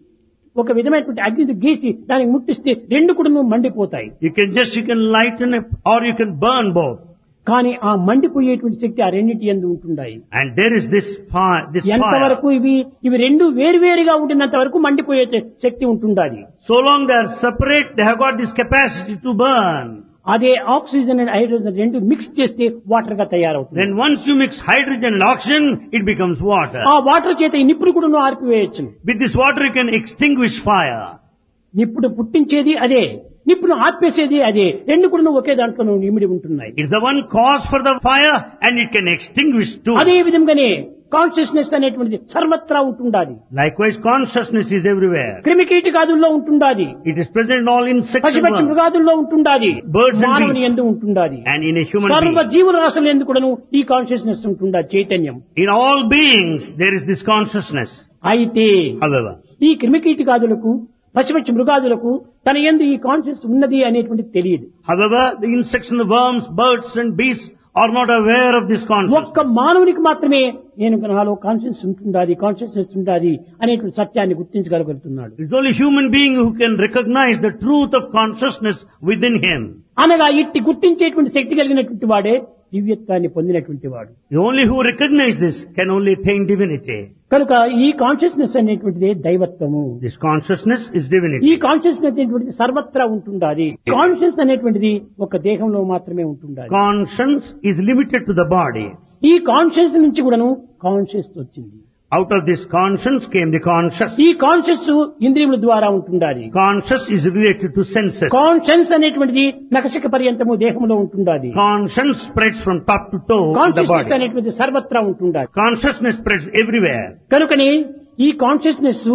ఒక విధమైనటువంటి అగ్నిని గీసి దానికి ముట్టిస్తే రెండు కూడాను మండిపోతాయి. You can lighten it or you can burn both. కానీ ఆ మండిపోయేటువంటి శక్తి ఆ రెండింటి యందు ఉంటుండాయి. And there is this fire. ఎంతవరకు ఇవి రెండు వేరువేరుగా ఉంటున్నంత వరకు మండిపోయే శక్తి ఉంటుండాలి. So long they are separate, they have got this capacity to burn. అదే ఆక్సిజన్ అండ్ హైడ్రోజన్ రెండు మిక్స్ చేస్తే వాటర్ గా తయారవుతుంది. Then once you mix hydrogen and oxygen, it becomes water. ఆ వాటర్ చేత ఈ నిప్పులు కూడా ఆర్పివేయచ్చు. With this water you can extinguish fire. నిప్పుడు పుట్టించేది అదే, నిప్పును ఆర్పేసేది అదే, రెండు కూడా ఒకే దాంట్లో ఇమిడి ఉంటున్నాయి. It's the one cause for the fire and it can extinguish too. అదే విధంగానే కాన్షియస్నెస్ అనేటువంటిది సర్వత్రా ఉంటుండాలి. Likewise consciousness is everywhere. క్రిమికీటకాదుల్లో ఉంటుండాలి, It is present in all insects and పశుపక్షి worms. మృగాదుల్లో ఉంటుండాలి, Birds and మానవుని beasts. యందు ఉంటుండాలి. And in a human సర్వ being. జీవరాశుల యందు కూడాను ఈ కాన్షియస్నెస్ ఉంటుండాలి, చైతన్యం. In all beings there is this consciousness. అయితే However, ఈ క్రిమికీటకాదులకు పశుపక్షి మృగాదులకు తన యందు ఈ కాన్షియస్ ఉన్నది అనేటువంటిది తెలియదు. the insects and the worms, birds and beasts are not aware of this consciousness. ఒక్క మానవునికి మాత్రమే నేను నాలో కాన్షియస్నెస్ ఉండాలి అనేటువంటి సత్యాన్ని గుర్తించగలుగుతున్నాడు. It's only human being who can recognize the truth of consciousness within him. అనగా ఇట్టి గుర్తించేటువంటి శక్తి కలిగినటువంటి వాడే దివ్యత్వాన్ని పొందినటువంటి వాడు. The only who recognize this can only attain divinity. కనుక ఈ కాన్షియస్నెస్ అనేటువంటిది దైవత్వము. This consciousness is ఈ divinity. కాన్షియస్నెస్ అనేటువంటిది సర్వత్రా ఉంటుండాలి. కాన్షియస్ అనేటువంటిది ఒక దేహంలో మాత్రమే ఉంటుండాలి. Conscience is limited to the body. ఈ కాన్షియస్ నుంచి కూడాను కాన్షియస్ వచ్చింది. Out of this conscience came the conscious. ఈ కాన్షియస్ ఇంద్రియముల ద్వారా ఉంటుండాలి. Conscious is related to senses. Conscience అనేటువంటిది నఖశిఖ పర్యంతము దేహంలో ఉంటుండాలి. Conscience spreads from top to toe in the consciousness body. అనేటువంటిది సర్వత్రా ఉంటుండాలి. Consciousness spreads everywhere. కనుకని ఈ కాన్షియస్నెస్,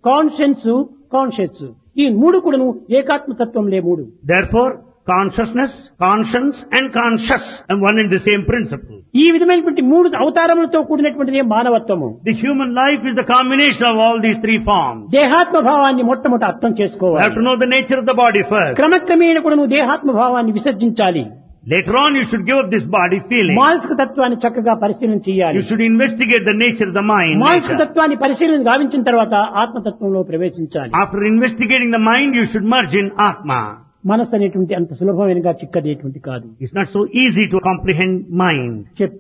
కాన్షియస్ ఈ మూడు కూడాను ఏకాత్మతత్వంలే మూడు. Therefore, consciousness, conscience and conscious and one and the same principle. ఈ విధమైనటువంటి మూడు అవతారములతో కూడినటువంటిది మానవత్వము. The human life is the combination of all these three forms. దేహాత్మ భావాన్ని మొట్టమొదట అర్థం You have చేసుకోవాలి. to know the nature of the body first. క్రమక్రమేణ కూడా నువ్వు దేహాత్మ భావాన్ని విసర్జించాలి. Later on you should give up this body feeling. మానసిక తత్వాన్ని చక్కగా పరిశీలన చేయాలి. You should investigate the nature of the mind. మానసిక later. తత్వాన్ని పరిశీలన గావించిన తర్వాత ఆత్మతత్వంలో ప్రవేశించాలి. After investigating the mind, you should merge in Atma. మనసు అనేటువంటి అంత సులభమైనగా చిక్కదేటువంటి కాదు. It's not so easy to comprehend mind. చెప్పాను,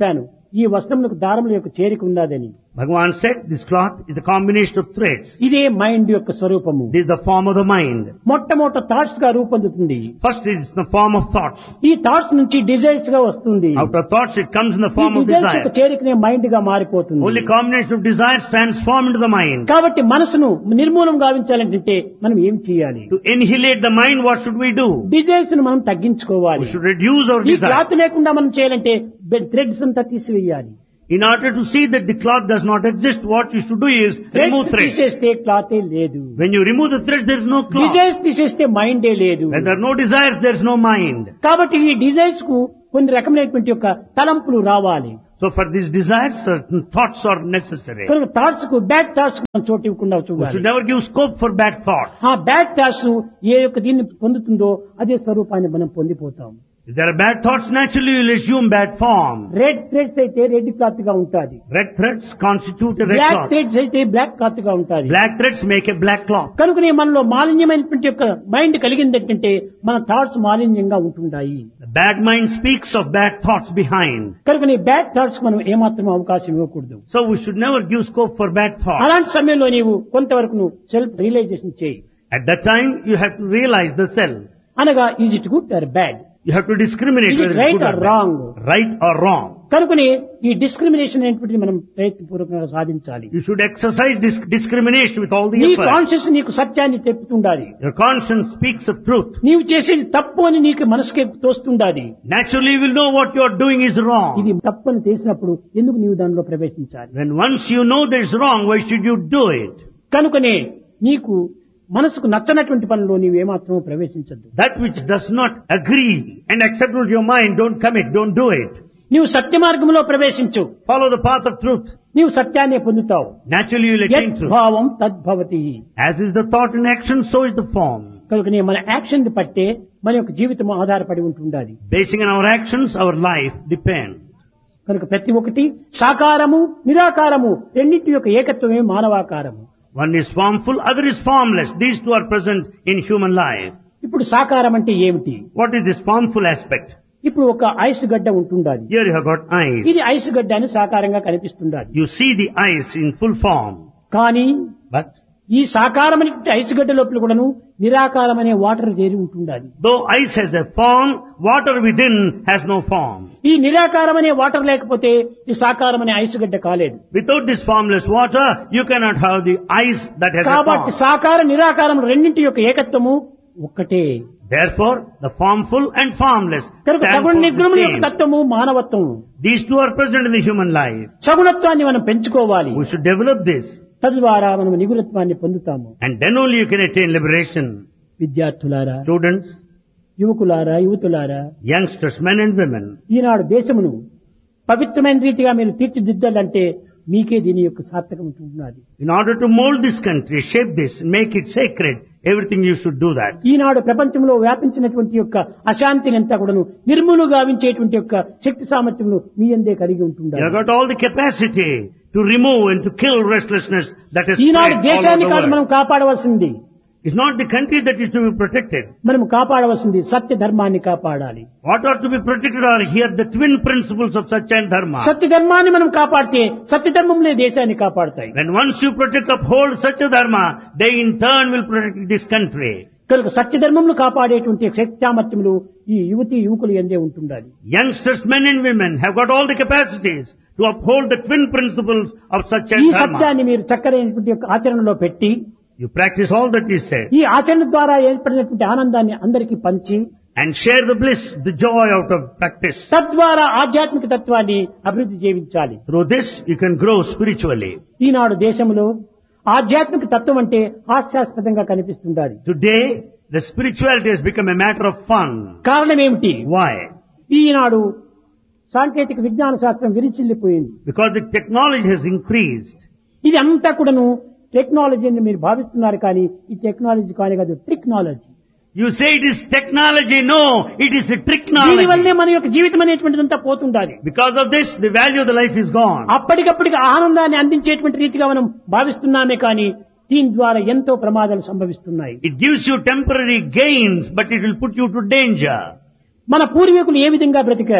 ఈ వస్త్రములకు దారముల యొక్క చేరిక ఉన్నదని. Bhagavan said this cloth is the combination of threads. ఇదే మైండ్ యొక్క స్వరూపము. This is the form of the mind. మొట్టమొదట థాట్స్ గా రూపొందుతుంది. First it is the form of thoughts. ఈ థాట్స్ నుంచి డిజైర్స్ గా వస్తుంది. Out of thoughts it comes in the form of desires desire. యొక్క చేరికనే మైండ్ గా మారిపోతుంది. Only combination of desires transform into the mind. కాబట్టి మనసును నిర్మూలం గావించాలంటే మనం ఏం చేయాలి? To annihilate the mind, what should we do? Desires ను మనం తగ్గించుకోవాలి. We should reduce our ఈ desire. క్లాత్ లేకుండా మనం చేయాలంటే థ్రెడ్స్ అంతా తీసివేయాలి. In order to see that the cloth does not exist, what you should do is remove threads threads. తీసేస్తే క్లాతే లేదు. When you remove the threads, there is no cloth. Desires తీసేస్తే మైండే లేదు. When there are no desires, there is no mind. కాబట్టి ఈ desires కు కొన్ని రకమైనటువంటి యొక్క తలంపులు రావాలి. So for these desires, certain thoughts are necessary. కనుక థాట్స్ కు బ్యాడ్ థాట్స్ కు మనం చోటు ఇవ్వకుండా We చూడాలి. should never give scope for bad thoughts. ఆ బ్యాడ్ థాట్స్ ఏ యొక్క దీన్ని పొందుతుందో అదే స్వరూపాన్ని మనం పొందిపోతాం. If there are bad thoughts, naturally you will assume bad form. Red threads అయితే రెడ్ క్లాత్ గా ఉంటుంది. Red threads constitute a red black cloth. Threads అయితే బ్లాక్ క్లాత్ గా ఉంటుంది. Black threads make a black cloth. కనుకనే మనలో మాలిన్యమైనటువంటి యొక్క mind కలిగిందంటే మన థాట్స్ మాలిన్యంగా ఉంటుంటాయి. The bad mind speaks of bad thoughts behind. కనుకనే బ్యాడ్ థాట్స్ మనం ఏమాత్రం అవకాశం ఇవ్వకూడదు. So we should never give scope for bad thoughts. అలాంటి సమయంలో నీవు కొంతవరకు నువ్వు సెల్ఫ్ రియలైజేషన్ చేయి. At that time, you have to realize the self. అనగా is it good or bad, You have to discriminate Is it whether right it's good or or wrong? bad. Right or wrong. కనుకనే ఈ discrimination అనేటువంటిది మనం ప్రయత్నపూర్వకంగా సాధించాలి. You should exercise discrimination with all the నీ effort. Conscious నీకు సత్యాన్ని చెప్తుండాలి. Your conscience speaks of truth. నీవు చేసేది తప్పు అని నీకు మనసుకే తోస్తుండాలి. Naturally, you will know what you are doing is wrong. ఇది తప్పు అని తెలిసినప్పుడు ఎందుకు నీవు దానిలో ప్రవేశించాలి? When once you know that it's wrong, why should you do it? కనుకనే నీకు మనసుకు నచ్చనటువంటి పనిలో నీవు ఏమాత్రం ప్రవేశించద్దు. That which does not agree and acceptable to your mind, don't commit, don't do it. నీవు సత్య మార్గంలో ప్రవేశించు. Follow the path of truth. నీవు సత్యాన్ని పొందుతావు. Naturally, you will attain truth. యద్భావం తద్భవతి. As is the thought in action, so is the form. కనుకనే మన action పట్టే మన యొక్క జీవితం ఆధారపడి ఉంటుండాలి. Basing on our actions, our life depends. కనుక ప్రతి ఒక్కటి సాకారము నిరాకారము రెండింటి యొక్క ఏకత్వమే మానవాకారము. One is formful, other is formless. These two are present in human life. ఇప్పుడు సాకారం అంటే ఏమిటి? What is this formful aspect? ఇప్పుడు ఒక ఐస్ గడ్డ ఉంటుండాలి. Here you have got eyes. ఇది ఐస్ గడ్డ అని సాకారంగా కనిపిస్తుండాలి. You see the eyes in full form. కానీ But ఈ సాకారమైన ఐస్ గడ్డ లోపల కూడాను నిరాకారం అనే వాటర్ చేరి ఉంటుండాలి. though ice has a form, water within has no form. ఈ నిరాకారం అనే వాటర్ లేకపోతే ఈ సాకారం అనే ఐస్ గడ్డ కాలేదు. Without this formless water, you cannot have the ice that has a కాబట్టి form. సాకార నిరాకారం రెండింటి యొక్క ఏకత్వము ఒక్కటే. Therefore, the formful and formless కనుక stand సగుణ for the నిర్గుణముల యొక్క same. తత్వము మానవత్వము. These two are present in the human life. సగుణత్వాన్ని మనం పెంచుకోవాలి. We should develop this. తద్వారా మనం నిగుణత్వాన్ని పొందుతాము. And then only you can attain liberation. విద్యార్థులారా, Students, యువకులారా, యువతులారా, youngsters, men and women, ఈనాడు దేశమును పవిత్రమైన రీతిగా మీరు తీర్చిదిద్దాలంటే మీకే దీని యొక్క సార్థకం ఉంటున్నది. in order to mold this country, shape this, make it sacred, everything you should do that. ఈనాడు ప్రపంచంలో వ్యాపించినటువంటి యొక్క అశాంతిని అంతా కూడాను నిర్మూలు గావించేటువంటి యొక్క శక్తి సామర్థ్యమును మీ అందే కలిగి You ఉంటుండాలి. have got all the capacity to remove and to kill restlessness that has Eenadu spread all over దేశాన్ని the కాదు మనం world. కాపాడవలసింది. It's not the country that is to be protected. మనం కాపాడవలసింది సత్య ధర్మాన్ని కాపాడాలి. What are to be protected are here the twin principles of Satya and Dharma. సత్య ధర్మాన్ని మనం కాపాడితే సత్య ధర్మంలే దేశాన్ని కాపాడుతాయి. When once you protect, uphold Satya Dharma, they in turn will protect this country. కనుక సత్య ధర్మమును కాపాడేటువంటి శక్తి సామర్థ్యములు ఈ యువతి యువకులు ఎందే ఉంటుండాలి. Youngsters, men and women have got all the capacities to uphold the twin principles of Satya ఈ and Dharma. సత్యాన్ని మీరు చక్కరైనటువంటి యొక్క ఆచరణలో పెట్టి You practice all that is said ఈ ఆచరణ ద్వారా ఏర్పడినటువంటి ఆనందాన్ని అందరికీ పంచి and share the bliss, the joy out of practice. తద్వారా ఆధ్యాత్మిక తత్వాన్ని అభివృద్ధి చేయించాలి. Through this, you can grow spiritually. ఈనాడు దేశంలో ఆధ్యాత్మిక తత్వం అంటే హాస్యాస్పదంగా కనిపిస్తుండాలి. Today, the spirituality has become a matter of fun. కారణం ఏమిటి? Why? ఈనాడు సాంకేతిక విజ్ఞాన శాస్త్రం విరిచిల్లిపోయింది. Because the technology has increased. ఇది అంతా కూడాను టెక్నాలజీ అని మీరు భావిస్తున్నారు, కానీ ఈ టెక్నాలజీ కానే కాదు, technology. You say it is technology. No, it is a దీని tricknology. వల్లే మన యొక్క జీవితం అనేటువంటిదంతా పోతుండాలి. Because of this, the value of the life is gone. అప్పటికప్పటికి ఆనందాన్ని అందించేటువంటి రీతిగా మనం భావిస్తున్నామే కానీ దీని ద్వారా ఎంతో ప్రమాదాలు సంభవిస్తున్నాయి. It gives you temporary gains, but it will put you to danger. మన పూర్వీకులు ఏ విధంగా బ్రతికారు?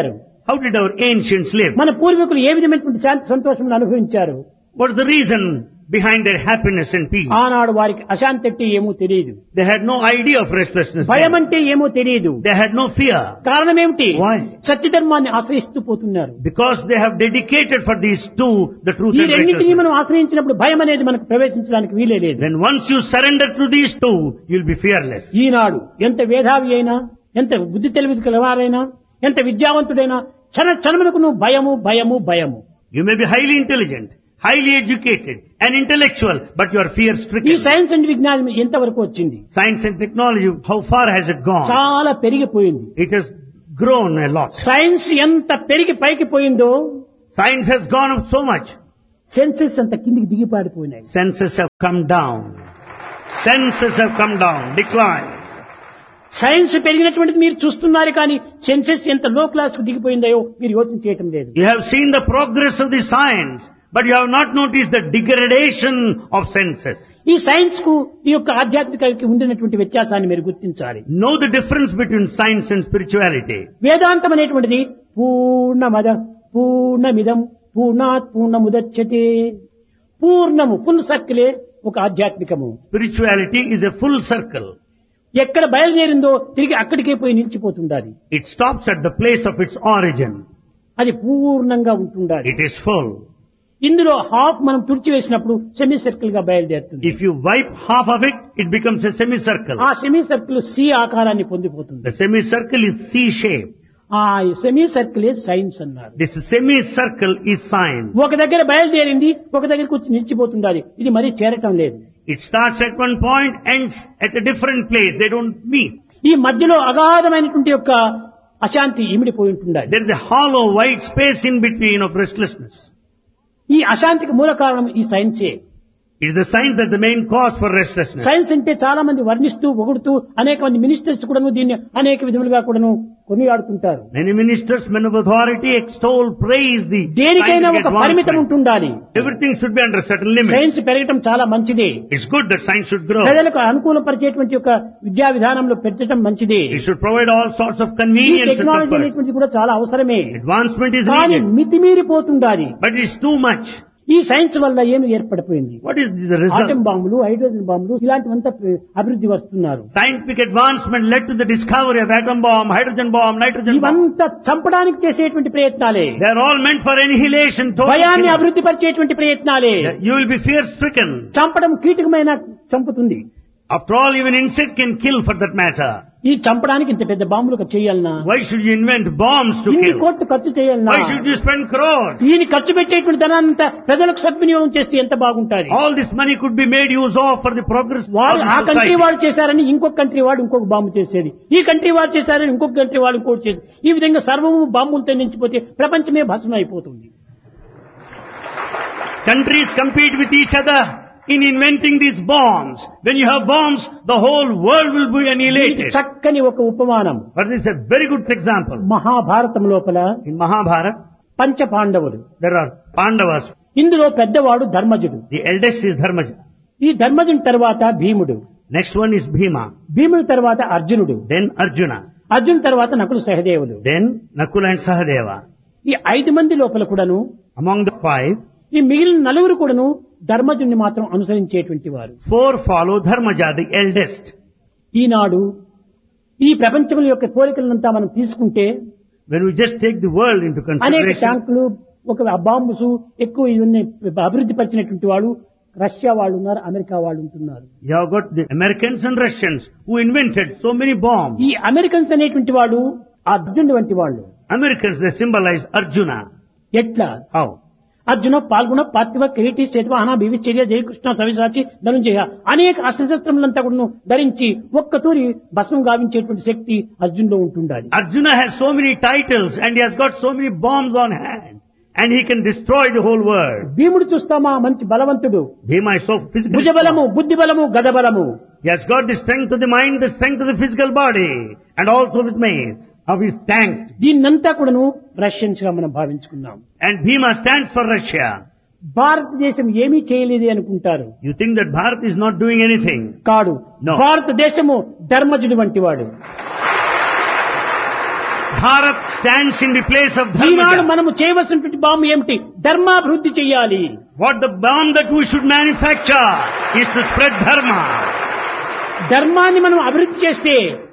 How did our ancients live? మన పూర్వీకులు ఏ విధమైనటువంటి శాంతి సంతోషములను అనుభవించారు? What's the reason behind their happiness and peace? ఆనాడు వారికి అశాంతి అంటే ఏమో తెలియదు, They had no idea of restlessness. భయం అంటే ఏమో తెలియదు. They had no fear. కారణం ఏమిటి? Why? సత్యధర్మాన్ని ఆశ్రయిస్తూ పోతున్నారు. Because they have dedicated for these two the truth ఈ and రెండింటినీ righteousness. మనం ఆశ్రయించినప్పుడు భయం అనేది మనకు ప్రవేశించడానికి వీలే లేదు. Then once you surrender to these two, you'll be fearless. ఈనాడు ఎంత వేధావి అయినా, ఎంత బుద్ధి తెలివి కలవారైనా, ఎంత విద్యావంతుడైనా క్షణములకు నువ్వు భయము భయము భయము. You may be highly intelligent, highly educated, and intellectual, but you are ఈ fear-stricken. సైన్స్ అండ్ విజ్ఞానం ఎంతవరకు వచ్చింది? Science and technology, how far has it gone? చాలా పెరిగిపోయింది. It has grown a lot. Science ఎంత పెరిగి పైకి పోయిందో Science has gone up so much. Senses అంత కిందికి దిగిపారిపోయినాయి. Senses have come down. Senses have come down, declined. Science పెరిగినటువంటిది మీరు చూస్తున్నారు, కానీ సెన్సెస్ ఎంత లో క్లాస్ కు దిగిపోయిందో మీరు యోచన చేయటం లేదు. You have seen the progress of the science, but you have not noticed the degradation of senses. ఈ సైన్స్ కు ఈ యొక్క ఆధ్యాత్మికకి ఉండినటువంటి వ్యత్యాసాన్ని మీరు గుర్తించాలి. Know the difference between science and spirituality. వేదాంతం అనేటువంటిది పూర్ణమద పూర్ణమిదం పూర్ణాత్ పూర్ణముదచ్యతే, పూర్ణము ఫుల్ సర్కిలే ఒక ఆధ్యాత్మికము. Spirituality is a full circle. ఎక్కడ బయలుదేరిందో తిరిగి అక్కడికే పోయి నిలిచిపోతుండాలి. It stops at the place of its origin. అది పూర్ణంగా ఉంటుండాలి. It is full. ఇందులో హాఫ్ మనం తుడిచివేసినప్పుడు సెమీ సర్కిల్ గా బయలుదేరుతుంది. If you wipe half of it, it becomes a semicircle. ఆ సెమీ సర్కిల్ సి ఆకారాన్ని పొందిపోతుంది. The semicircle is C-shaped. ఆ సెమీ సర్కిలే సైన్స్ అన్నారు. This semicircle is science. ఒక దగ్గర బయలుదేరింది, ఒక దగ్గరకు వచ్చి నిలిచిపోతుండాలి. ఇది మరీ చేరటం లేదు. It starts at one point, ends at a different place. They don't meet. ఈ మధ్యలో అగాధమైనటువంటి యొక్క అశాంతి ఇమిడిపోయి ఉంటుండాలి. There is a hollow, white space in between of restlessness. ఈ అశాంతికి మూల కారణం ఈ సైన్సే. It is the science that's the main cause for restlessness. Science అంటే చాలా మంది వర్ణిస్తూ పొగుడుతూ అనేక మంది మినిస్టర్స్ కూడాను దీన్ని అనేక విధములుగా కూడాను కొనియాడుతుంటారు. Many ministers, men of authority extol, praise the దేనికైనా scientific ఒక పరిమితం advancement. ఉంటుండాలి. Everything should be under certain limits. Science పెరగటం చాలా మంచిదే. It's good that science should grow. ప్రజలకు అనుకూలపరిచేటువంటి ఒక విద్యా విధానంలో పెట్టడం మంచిదే. It should provide all sorts of ఈ convenience and టెక్నాలజీ comfort. అనేటువంటిది కూడా చాలా అవసరమే. Advancement is కానీ needed, మితిమీరిపోతుండాలి. but it's too much. ఈ సైన్స్ వల్ల ఏమి ఏర్పడిపోయింది? What is the result? Atom బాంబులు, హైడ్రోజన్ బాంబులు ఇలాంటివంతా అభివృద్ధి వస్తున్నారు. Scientific advancement led to the discovery of atom bomb, hydrogen bomb, nitrogen bomb. ఇవంతా చంపడానికి చేసేటువంటి ప్రయత్నాలే. They are all meant for annihilation. total భయాన్ని killing. అభివృద్ధి పరిచేటువంటి ప్రయత్నాలే. You will be fear stricken. చంపడం కీటకమైన చంపుతుంది. After all, even insect can kill for that matter. ఈ చంపడానికి ఇంత పెద్ద బాంబులు చేయాలన్నా? Why should you invent bombs to ఇన్ని kill? కోట్లు ఖర్చు చేయాలన్నా? Why should you spend crores? ఈయన ఖర్చు పెట్టేటువంటి ధనాన్నంతా ప్రజలకు సద్వినియోగం చేస్తే ఎంత బాగుంటుంది. All this money could be made use of for the progress of వారు the ఆ కంట్రీ society. వాడు చేశారని ఇంకొక కంట్రీ వాడు ఇంకొక బాంబు చేసేది, ఈ కంట్రీ వాడు చేశారని ఇంకొక కంట్రీ వాడు ఇంకోటి చేసేది. ఈ విధంగా సర్వము బాంబులతో నించిపోతే ప్రపంచమే భస్మం అయిపోతుంది. Countries compete with each other in inventing these bombs. When you have bombs, the whole world will be దీనికి annihilated. చక్కని ఒక ఉపమానం. But this is a very good example. Mahabharatam లోపల In Mahabharata, పంచ పాండవులు. there are Pandavas. ఇందులో పెద్దవాడు ధర్మజుడు. The eldest is Dharmaja. ఈ ధర్మజుని తర్వాత భీముడు, Next one is Bhima. భీముడి తర్వాత అర్జునుడు, Then Arjuna. అర్జున్ తర్వాత Nakula సహదేవులు. Then Nakula and Sahadeva. ఈ 5 మంది లోపల కూడాను Among the 5, ఈ మిగిలిన 4 కూడాను ధర్మజుని మాత్రం అనుసరించేటువంటి వారు. 4 follow Dharmaja, the eldest. ఈనాడు ఈ ప్రపంచం యొక్క పోలికలంతా మనం తీసుకుంటే When we just take the world into అనేక consideration, ట్యాంకులు, ఒక బాంబుస్ ఎక్కువ ఇవన్నీ అభివృద్ధి పరిచినటువంటి వాళ్ళు రష్యా వాళ్ళు ఉన్నారు, అమెరికా వాళ్ళు ఉంటున్నారు. you have got the Americans and Russians who invented so many bombs. ఈ అమెరికన్స్ అనేటువంటి వాళ్ళు అర్జునుడు వంటి వాళ్ళు. Americans, they symbolize Arjuna. ఎట్లా? How? అర్జున పాల్గొన పార్థివ కిరీటి చేతువ అనా భీవిశ్చర్య జయకృష్ణ సవిసాచి ధనుంజయ అనేక అస్త్రశస్త్రములంతా కూడా ధరించి ఒక్కతూరి భస్మం గావించేటువంటి శక్తి అర్జునులో ఉంటుండాలి. Arjuna has so many titles and he has got so many bombs on hand and he can destroy the whole world. భీముడు చూస్తామా మంచి బలవంతుడు, Bhima is so physically భుజబలము, strong. బుద్ధి బలము, గద బలము. He has got the strength of the mind, the strength of the physical body and also with mace of his tanks. దీన్నంతా కూడాను Russians గా మనం భావించుకున్నాం. And Bhima stands for Russia. భారతదేశం ఏమీ చేయలేదు అనుకుంటారు. You think that Bharat is not doing anything? కాడు. No. భారతదేశము ధర్మజుడు వంటి వాడు. Bharat stands in the place of Eenadu Dharma. మనము చేయవలసినటువంటి బాంబు ఏమిటి? ధర్మాభివృద్ధి చెయ్యాలి. What the bomb that we should manufacture is to spread Dharma. ధర్మాన్ని మనం అభివృద్ధి చేస్తే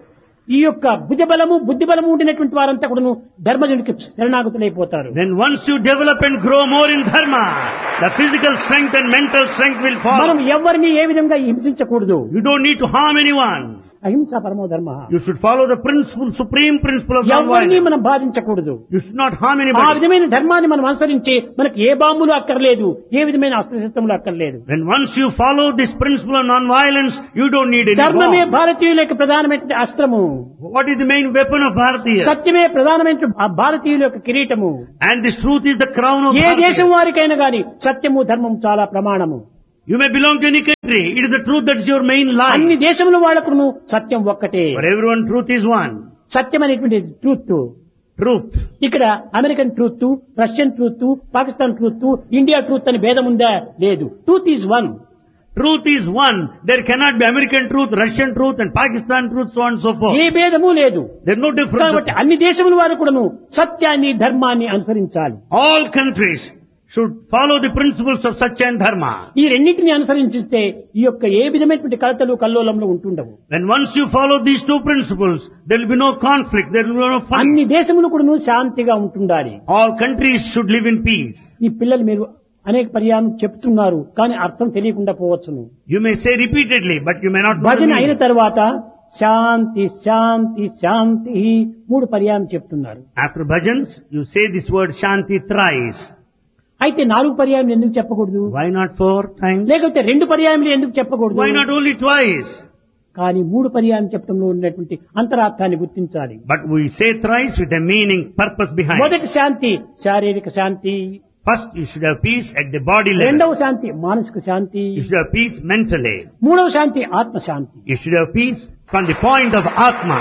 ఈ యొక్క భుజబలము బుద్ధిబలము ఉండినటువంటి వారంతా కూడాను ధర్మజునికి శరణాగతులైపోతారు. Then once you develop and grow more in Dharma, the physical strength and mental strength will మనం follow. ఎవరిని ఏ విధంగా హింసించకూడదు. You don't need to harm anyone. అహింస పరమో ధర్మ. You should follow the principle, supreme principle of ఎవరిని non-violence. మనం బాధించకూడదు. You should not harm ఆ anybody. విధమైన ధర్మాన్ని మనం అనుసరించి మనకు ఏ బాంబులు అక్కర్లేదు, ఏ విధమైన అస్త్రశస్త్రములు అక్కర్లేదు. Then once you follow this principle of non-violence, you don't need any ధర్మమే bomb. భారతీయుల యొక్క ప్రధానమైన అస్త్రము. What is the main weapon of Bharatiya? సత్యమే ప్రధానమైన ఆ భారతీయుల యొక్క కిరీటము. And this truth is the crown of ఏ దేశం Bharatiya. వారికైనా గాని సత్యము ధర్మము చాలా ప్రమాణము. You may belong to any country. It is the truth that is your main అన్ని life. దేశముల వాళ్ళకును సత్యం ఒక్కటే. For everyone, truth is one. సత్యం అనేటువంటి ట్రూత్. Truth. ఇక్కడ American truth, Russian truth, Pakistan truth, India truth అని భేదం ఉందా? లేదు. Truth is one. Truth is one. There cannot be American truth, Russian truth and Pakistan truth, so on and so forth. ఏ భేదము లేదు. There is no difference. కాబట్టి అన్ని దేశముల వారు కూడాను సత్యాన్ని ధర్మాన్ని అనుసరించాలి. All countries should follow the principles of Satya and Dharma. ఈ రెండింటిని అనుసరించిస్తే ఈ యొక్క ఏ విధమైనటువంటి కలతలు కల్లోలంలో ఉంటుండవు. When once you follow these two principles, there will be no conflict, there will be no fight. అన్ని దేశములు కూడాను శాంతిగా ఉంటుండాలి. All countries should live in peace. ఈ పిల్లలు మీరు అనేక పర్యాయం చెప్తున్నారు కానీ అర్థం తెలియకుండా పోవచ్చును. You may say repeatedly, but you may not know the భజన అయిన meaning. తర్వాత శాంతి శాంతి శాంతి 3 పర్యాయం చెప్తున్నారు. After bhajans, you say this word Shanti thrice. అయితే 4 పర్యాయం ఎందుకు చెప్పకూడదు? Why not 4 times? లేకపోతే 2 పర్యాయములు ఎందుకు చెప్పకూడదు? Why not only twice? కానీ 3 పర్యాయం చెప్పడంలో ఉన్నటువంటి అంతరార్థాన్ని గుర్తించాలి. But we say thrice with a meaning, purpose behind. మొదటి శాంతి శారీరక శాంతి, First, you should have peace at the body రెండవ level. శాంతి మానసిక శాంతి, You should have peace mentally. మూడవ శాంతి ఆత్మ శాంతి. You should have peace from the point of Atma.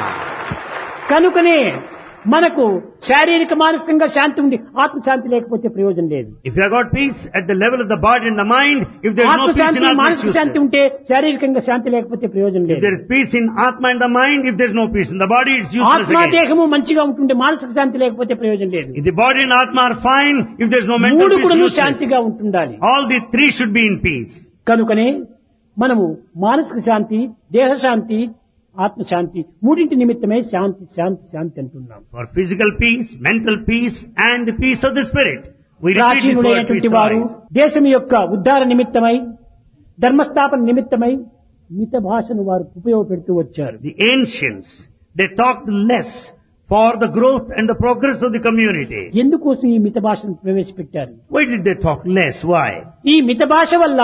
కనుకనే మనకు శారీరక మానసికంగా శాంతి ఉంది, ఆత్మ శాంతి లేకపోతే ప్రయోజనం లేదు. If you have got peace at the level of the body and the mind, if there is ఆత్మ no peace in Shanti Atma, it's మానసిక శాంతి useless. ఉంటే శారీరకంగా శాంతి లేకపోతే ప్రయోజనం If లేదు. there is peace in Atma and the mind, if there is no peace in the body, it's useless ఆత్మ again. దేహము మంచిగా ఉంటుంటే మానసిక శాంతి లేకపోతే ప్రయోజనం లేదు. If the body and Atma are fine, if there is no mental మూడు peace, కూడా useless. శాంతిగా ఉంటుండాలి. All the three should be in peace. కనుకనే మనము మానసిక శాంతి, దేహ శాంతి, ఆత్మ శాంతి మూడింటి నిమిత్తమే శాంతి శాంతి శాంతి అంటున్నాం. For physical peace, mental peace and the peace of the spirit. We repeat this word ప్రాచీనులైనటువంటి వారు twice. దేశం యొక్క ఉద్ధార నిమిత్తమై ధర్మస్థాపన నిమిత్తమై మిత భాషను వారు ఉపయోగపెడుతూ వచ్చారు. The ancients, they talked less for the growth and the progress of the community. ఎందుకోసం ఈ మిత భాషను ప్రవేశపెట్టారు? Why did they talk less? Why? ఈ మిత భాష వల్ల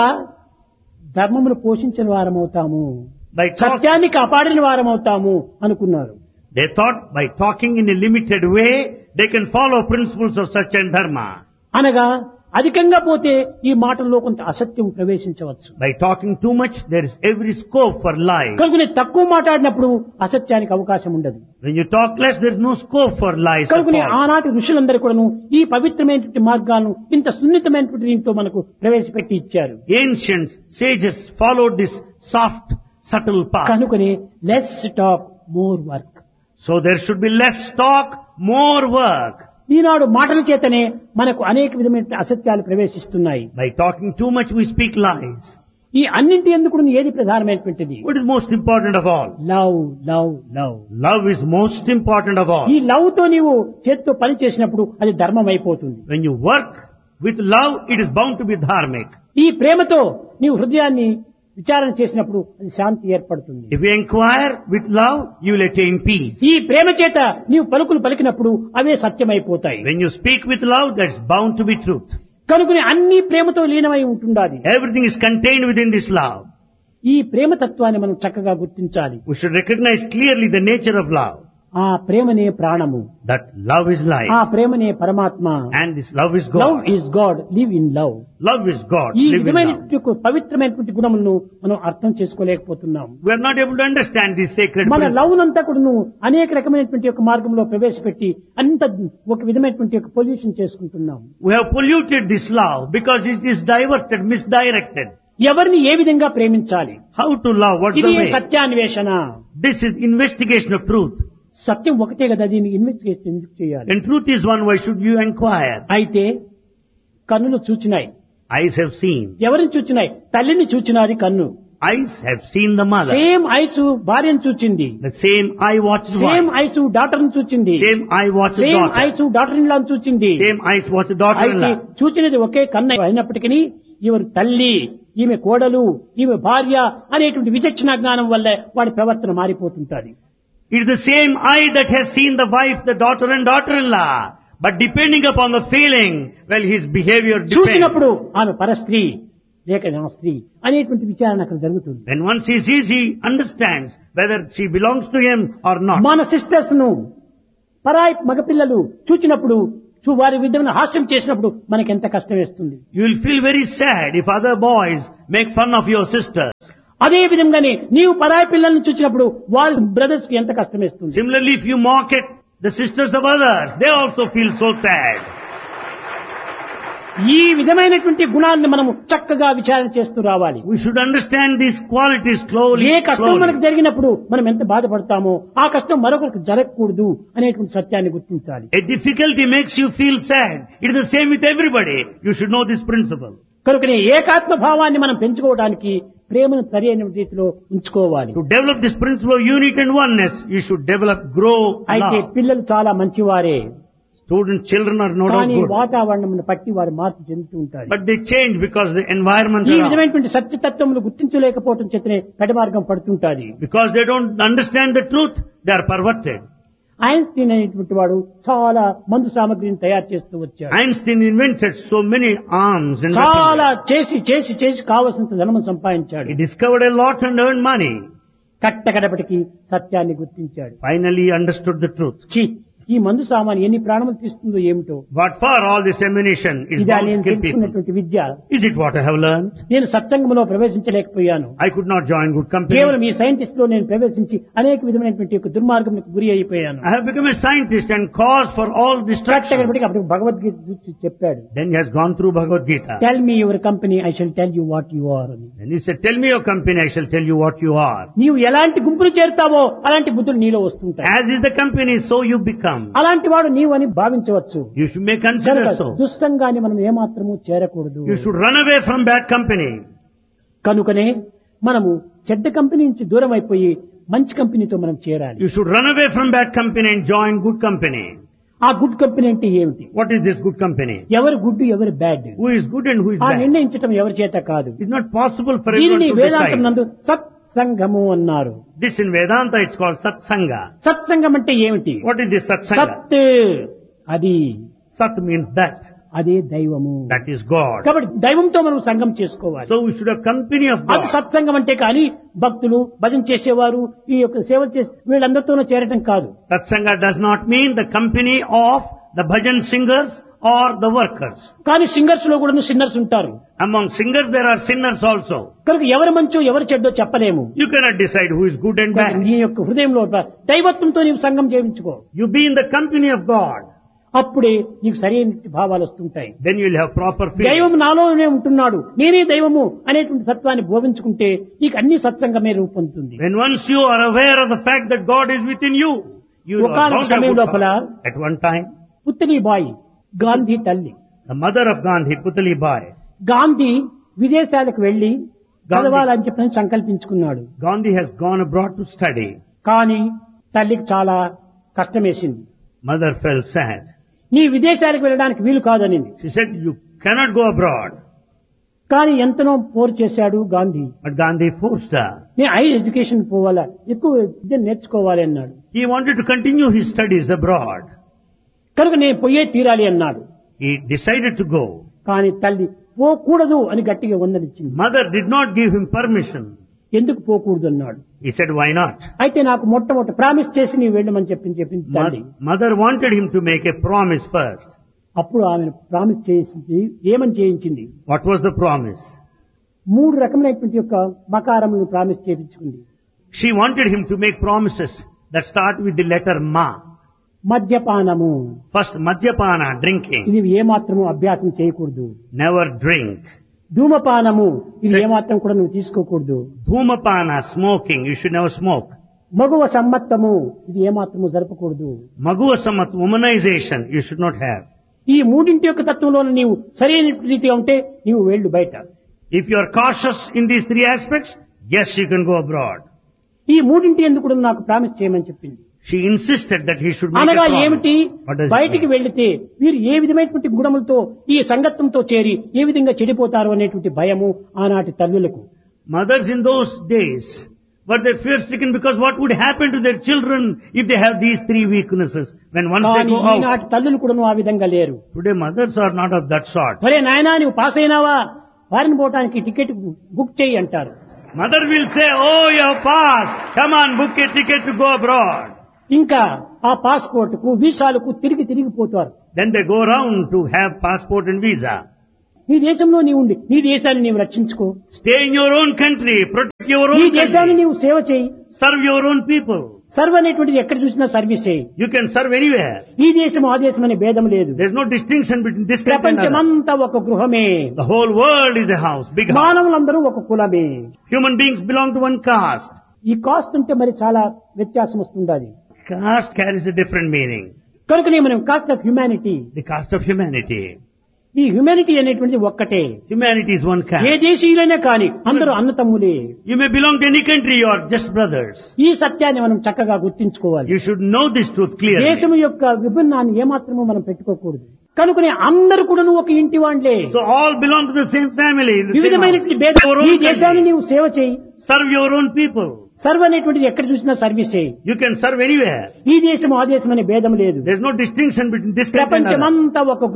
ధర్మమును పోషించిన వారమవుతాము, By సత్యాన్ని కాపాడిన వారమవుతాము అనుకున్నారు. They thought by talking in a limited way, they can follow principles of Satya and Dharma. అనగా అధికంగా పోతే ఈ మాటల్లో కొంత అసత్యం ప్రవేశించవచ్చు. By talking too much, there is every scope for lies. కనుకనే తక్కువ మాట్లాడినప్పుడు అసత్యానికి అవకాశం ఉండదు. When you talk less, there is no scope for lies. or కనుకనే false. ఆనాటి ఋషులందరూ కూడాను ఈ పవిత్రమైనటువంటి మార్గాలను ఇంత సున్నితమైనటువంటి దీంతో మనకు ప్రవేశపెట్టి ఇచ్చారు. Ancients, sages followed this soft, subtle path. కనుకనే less talk more work. So there should be less talk, more work. ఈనాడు మాటల చేతనే మనకు అనేక విధమైన అసత్యాలు ప్రవేశిస్తున్నాయి. By talking too much, we speak lies. ఈ అన్నింటి ఎందుకు ఏది ప్రధానమైనటువంటిది? What is most important of all? Love love love. Love is most important of all. ఈ లవ్ తో నీవు చేత్తో పని చేసినప్పుడు అది ధర్మం అయిపోతుంది. When you work with love, it is bound to be dharmic. ఈ ప్రేమతో నీవు హృదయాన్ని విచారణ చేసినప్పుడు అది శాంతి ఏర్పడుతుంది. If you inquire with love, you will attain peace. ఈ ప్రేమ చేత నీవు పలుకులు పలికినప్పుడు అవే సత్యమైపోతాయి. When you speak with love, that's bound to be truth. కనుకనే అన్ని ప్రేమతో లీనమై ఉంటుండాలి. Everything is contained within this love. ఈ ప్రేమ తత్వాన్ని మనం చక్కగా గుర్తించాలి. We should recognize clearly the nature of love. ఆ ప్రేమనే ప్రాణము, That love is life. ఆ ప్రేమనే పరమాత్మ. And this love is love God. Is God, live in love. Love is God. ఈ Live in విధమైన love. పవిత్రమైనటువంటి గుణములను మనం అర్థం చేసుకోలేకపోతున్నాం. We are not able to understand these sacred మన principles. లవ్ నంతా కూడా అనేక రకమైనటువంటి యొక్క మార్గంలో ప్రవేశపెట్టి అంత ఒక విధమైనటువంటి యొక్క పొల్యూషన్ చేసుకుంటున్నాం. We have polluted this love because it is diverted, misdirected. ఎవరిని ఏ విధంగా ప్రేమించాలి? How to love? What's ఇది the way? సత్యాన్వేషణ. This is investigation of truth. సత్యం ఒకటే కదా, దీన్ని ఇన్వెస్టిగేషన్ ఎందుకు చేయాలి? And truth is one, why should you inquire? అయితే కన్నులు చూచినాయి. Eyes have seen. ఎవరిని చూచినాయి? తల్లిని చూచినాది కన్ను. Eyes have seen the mother. Same ice భార్యను చూచింది. The same eye watched same wife. Ice daughter ను చూచింది. Same eye watched same daughter. Ice daughter in లాను చూచింది. Same eyes watched అయితే daughter-in-law. చూచినది ఒకే కన్ను అయినప్పటికీ ఈమె తల్లి, ఈమె కోడలు, ఈమె భార్య అనేటువంటి విచక్షణ జ్ఞానం వల్ల వాడి ప్రవర్తన మారిపోతుంటది. It is the same eye that has seen the wife, the daughter and daughter-in-law. But depending upon the feeling, well, his behavior depends. చూసినప్పుడు ఆమె పరస్త్రీ లేక నా స్త్రీ అనేటువంటి విచారణ అక్కడ జరుగుతుంది. When once he sees, he understands whether she belongs to him or not. మన సిస్టర్స్ ను పరాయి మగపిల్లలు చూచినప్పుడు వారి విధమైన హాస్యం చేసినప్పుడు మనకి ఎంత కష్టం వేస్తుంది. You will feel very sad if other boys make fun of your sisters. అదే విధంగానే నీవు పరాయి పిల్లల్ని చూసినప్పుడు వారి బ్రదర్స్ కి ఎంత కష్టం వేస్తుంది. Similarly, if you mock at the sisters of others, they also feel so sad. ఈ విధమైనటువంటి గుణాలను మనం చక్కగా విచారణ చేస్తూ రావాలి. We should understand these qualities slowly. ఏ కష్టం మనకు slowly. జరిగినప్పుడు మనం ఎంత బాధపడతామో ఆ కష్టం మరొకరికి జరగకూడదు అనేటువంటి సత్యాన్ని గుర్తించాలి. A difficulty makes you feel sad. It is the same with everybody. You should know this principle. కనుకనే ఏకాత్మ భావాన్ని మనం పెంచుకోవడానికి ప్రేమను సరైన రీతిలో ఉంచుకోవాలి. To develop this principle of unity and oneness, you should grow అయితే love. పిల్లలు చాలా మంచివారే, Children are no doubt కానీ good. వాతావరణం పట్టి వారు మార్పు చెందుతూ ఉంటారు. But they change because the environment ఈ around. విధమైనటువంటి సత్యతత్వములు గుర్తించలేకపోవడం చేతనే పెద్ద మార్గం పడుతుంటాది. Because they don't understand the truth, they are perverted. Einstein అనేటువంటి వాడు చాలా మందు సామగ్రిని తయారు చేస్తూ వచ్చాడు. Einstein invented so many arms and చాలా weapons. చేసి చేసి చేసి కావలసినంత ధనము సంపాదించాడు. He discovered a lot and earned money. కట్టకడపటికి సత్యాన్ని గుర్తించాడు. Finally he understood the truth. ఛీ, ఈ మందు సామాను ఎన్ని ప్రాణములు తీస్తుందో ఏమిటో, What for all this ammunition is ఇదా bound నేను to kill people? తెలుసుకున్నటువంటి విద్య. Is it what I have learned? నేను సత్సంగంలో ప్రవేశించలేకపోయాను. I could not join good company. కేవలం ఈ సైంటిస్ట్ లో నేను ప్రవేశించి అనేక విధమైనటువంటి యొక్క దుర్మార్గంకు గురి అయిపోయాను. I have become a scientist and cause for all destruction. కట్టకడపటికి అప్పుడు భగవద్గీత చూసి చెప్పాడు, Then he has gone through Bhagavad Gita. Tell me your company, I shall tell you what you are అని. And he said, tell me your company, I shall tell you what you are. నీవు ఎలాంటి గుంపులు చేరుతావో అలాంటి బుద్ధులు నీలో వస్తుంటాయి. As is the company, so you become. అలాంటి వాడు నీవు అని భావించవచ్చు. You should may consider so. దుస్సంగాన్ని మనం ఏమాత్రము చేరకూడదు. You should run away from bad company. కనుకనే మనము చెడ్డ కంపెనీ నుంచి దూరం అయిపోయి మంచి కంపెనీతో మనం చేరాలి. You should run away from bad company and join good company. ఆ గుడ్ కంపెనీ అంటే ఏమిటి? What is this good company? ఎవరు గుడ్ ఎవరు bad Who is good and who is ఆ bad? నిర్ణయించటం ఎవరి చేత కాదు. It's not possible for everyone దీనిని to వేదాంతం decide. నందు సత్సంగము అన్నారు. This in Vedanta it's called Satsanga. సత్సంగం అంటే ఏమిటి? What is this Satsanga? సత్ అది, Sat means that. అదే దైవము. That is God. కాబట్టి దైవంతో మనం సంగం చేసుకోవాలి. So we should have company of అది God. సత్సంగం అంటే కానీ భక్తులు భజన చేసేవారు ఈ యొక్క సేవ చేసే వీళ్ళందరితోనూ చేరటం కాదు. Satsanga does not mean the company of the bhajan singers or the workers. కానీ సింగర్స్ లో కూడా సిన్నర్స్ ఉంటారు. Among singers there are sinners also. కనుక ఎవరు మంచో ఎవరు చెడ్డో చెప్పలేము. You cannot decide who is good and bad. నీ యొక్క హృదయంలో దైవత్వంతో నీవు సంగం చేయించుకో. You be in the company of God. అప్పుడే నీకు సరైన భావాలు వస్తుంటాయి. Then you will have proper feeling. దైవం నాలోనే ఉంటున్నాడు, నేనే దైవము అనేటువంటి తత్వాన్ని బోధించుకుంటే నీకు అన్ని సత్సంగమే రూపొందుతుంది. When once you are aware of the fact that God is within you, you are ఒకానొక bound to have సమయం good లోపల thoughts. At one time, Putli బాయి గాంధీ తల్లి, the mother of Gandhi, Putali Bai, Gandhi విదేశాలకు వెళ్లి చదవాలని చెప్పని సంకల్పించుకున్నాడు. Gandhi has gone abroad to study. కానీ తల్లికి చాలా కష్టం వేసింది. Mother felt sad. నీ విదేశాలకు వెళ్ళడానికి వీలు కాదనింది. She said, you cannot go abroad. కానీ ఎంతనో పోరు చేశాడు Gandhi. But Gandhi forced her. నేను హై ఎడ్యుకేషన్ పోవాలా, ఎక్కువ విద్య నేర్చుకోవాలి అన్నాడు. He wanted to continue his studies abroad. కనుక నేను పోయే తీరాలి అన్నాడు. He decided to go. కానీ తల్లి పోకూడదు అని గట్టిగా వందనిచ్చింది. Mother did not give him permission. ఎందుకు పోకూడదు అన్నాడు. He said, why not? అయితే నాకు మొట్టమొదటి ప్రామిస్ చేసి నీవు వెళ్ళమని చెప్పింది తల్లి. Mother wanted him to make a promise first. అప్పుడు ఆమె ప్రామిస్ చేసింది. ఏమని చేయించింది? What was the promise? 3 రకమైనటువంటి యొక్క మకారములను promise చేయించుకుంది. She wanted him to make promises that start with the letter Ma. మద్యపానము, First, Madhyapana, drinking. ఇది ఏమాత్రము అభ్యాసం చేయకూడదు. Never drink. ధూమపానము, ఇది ఏమాత్రం కూడా నువ్వు తీసుకోకూడదు. Dhumapana, smoking. You should never smoke. మగువ సమ్మత్తము ఇది ఏమాత్రము జరపకూడదు. Maguva Samat, womanization, you should not have. ఈ మూడింటి యొక్క తత్వంలో నీవు సరైన రీతిగా ఉంటే నీవు వెళ్ళు బయట. If you are cautious in these three aspects, yes, you can go abroad. ఈ మూడింటి ఎందుకు కూడా నాకు ప్రామిస్ చేయమని చెప్పింది. She insisted that he should make a అనగా promise. ఏమిటి, What does it బయటికి mean? వెళ్లితే వీరు ఏ విధమైనటువంటి గుణములతో ఈ సంగత్వంతో చేరి ఏ విధంగా చెడిపోతారు అనేటువంటి భయము ఆనాటి తల్లులకు. Mothers in those days were they fear-stricken because what would happen to their children if they have these three weaknesses when once they కానీ go out? ఈనాటి తల్లులు కూడా ఆ విధంగా లేరు. Today mothers are not of that sort. ఒరే నాయనా నువ్వు పాస్ అయినావా, ఫారిన్ పోవటానికి టికెట్ బుక్ చేయి అంటారు. Mother will say, oh, you have passed. Come on, book a ticket to go abroad. ఇంకా ఆ పాస్పోర్ట్ కు వీసాలకు తిరిగిపోతారు. Then they go around to have passport and visa. నీ దేశంలో నీవు ఉండి నీ దేశాన్ని నీవు రక్షించుకో, Stay in your own country, protect your నీ own దేశాన్ని country, నీవు సేవ చేయి. serve your own people. Serve అనేటువంటిది ఎక్కడ చూసినా సర్వీస్ చేయి. You can serve anywhere. ఈ దేశం ఆ దేశం అనే భేదం లేదు. There's no distinction between this country and another. ప్రపంచమంతా ఒక గృహమే, The whole world is a house, big house. మానవులందరూ ఒక కులమే. Human beings belong to one caste. ఈ కాస్ట్ ఉంటే మరి చాలా వ్యత్యాసం వస్తుండాలి. Caste carries a different meaning. కనుకనే మనం cost of humanity, The caste of humanity. ఈ హ్యుమానిటీ అనేటువంటిది ఒక్కటే. Humanity is one A caste. దేశీయులైనా కానీ అందరూ అన్నతమ్ములే. You may belong to any country, you are just brothers. ఈ సత్యాన్ని మనం చక్కగా గుర్తించుకోవాలి. You should know this truth clearly. దేశం యొక్క విభిన్నాన్ని ఏమాత్రమూ మనం పెట్టుకోకూడదు. కనుకనే అందరూ కూడా ఒక ఇంటి వాళ్లే. So all belong to the same family. The same వివిధమైనటువంటి house. భేదం. Your own ఈ దేశాన్ని country. నీవు సేవ చేయి. Serve your own people. Serve అనేటువంటిది ఎక్కడ చూసినా సర్వీస్ చేయి. You can serve anywhere. ఈ దేశం ఆ దేశం అనే భేదం లేదు. There's no distinction between this country and another. ప్రపంచమంతా ఒక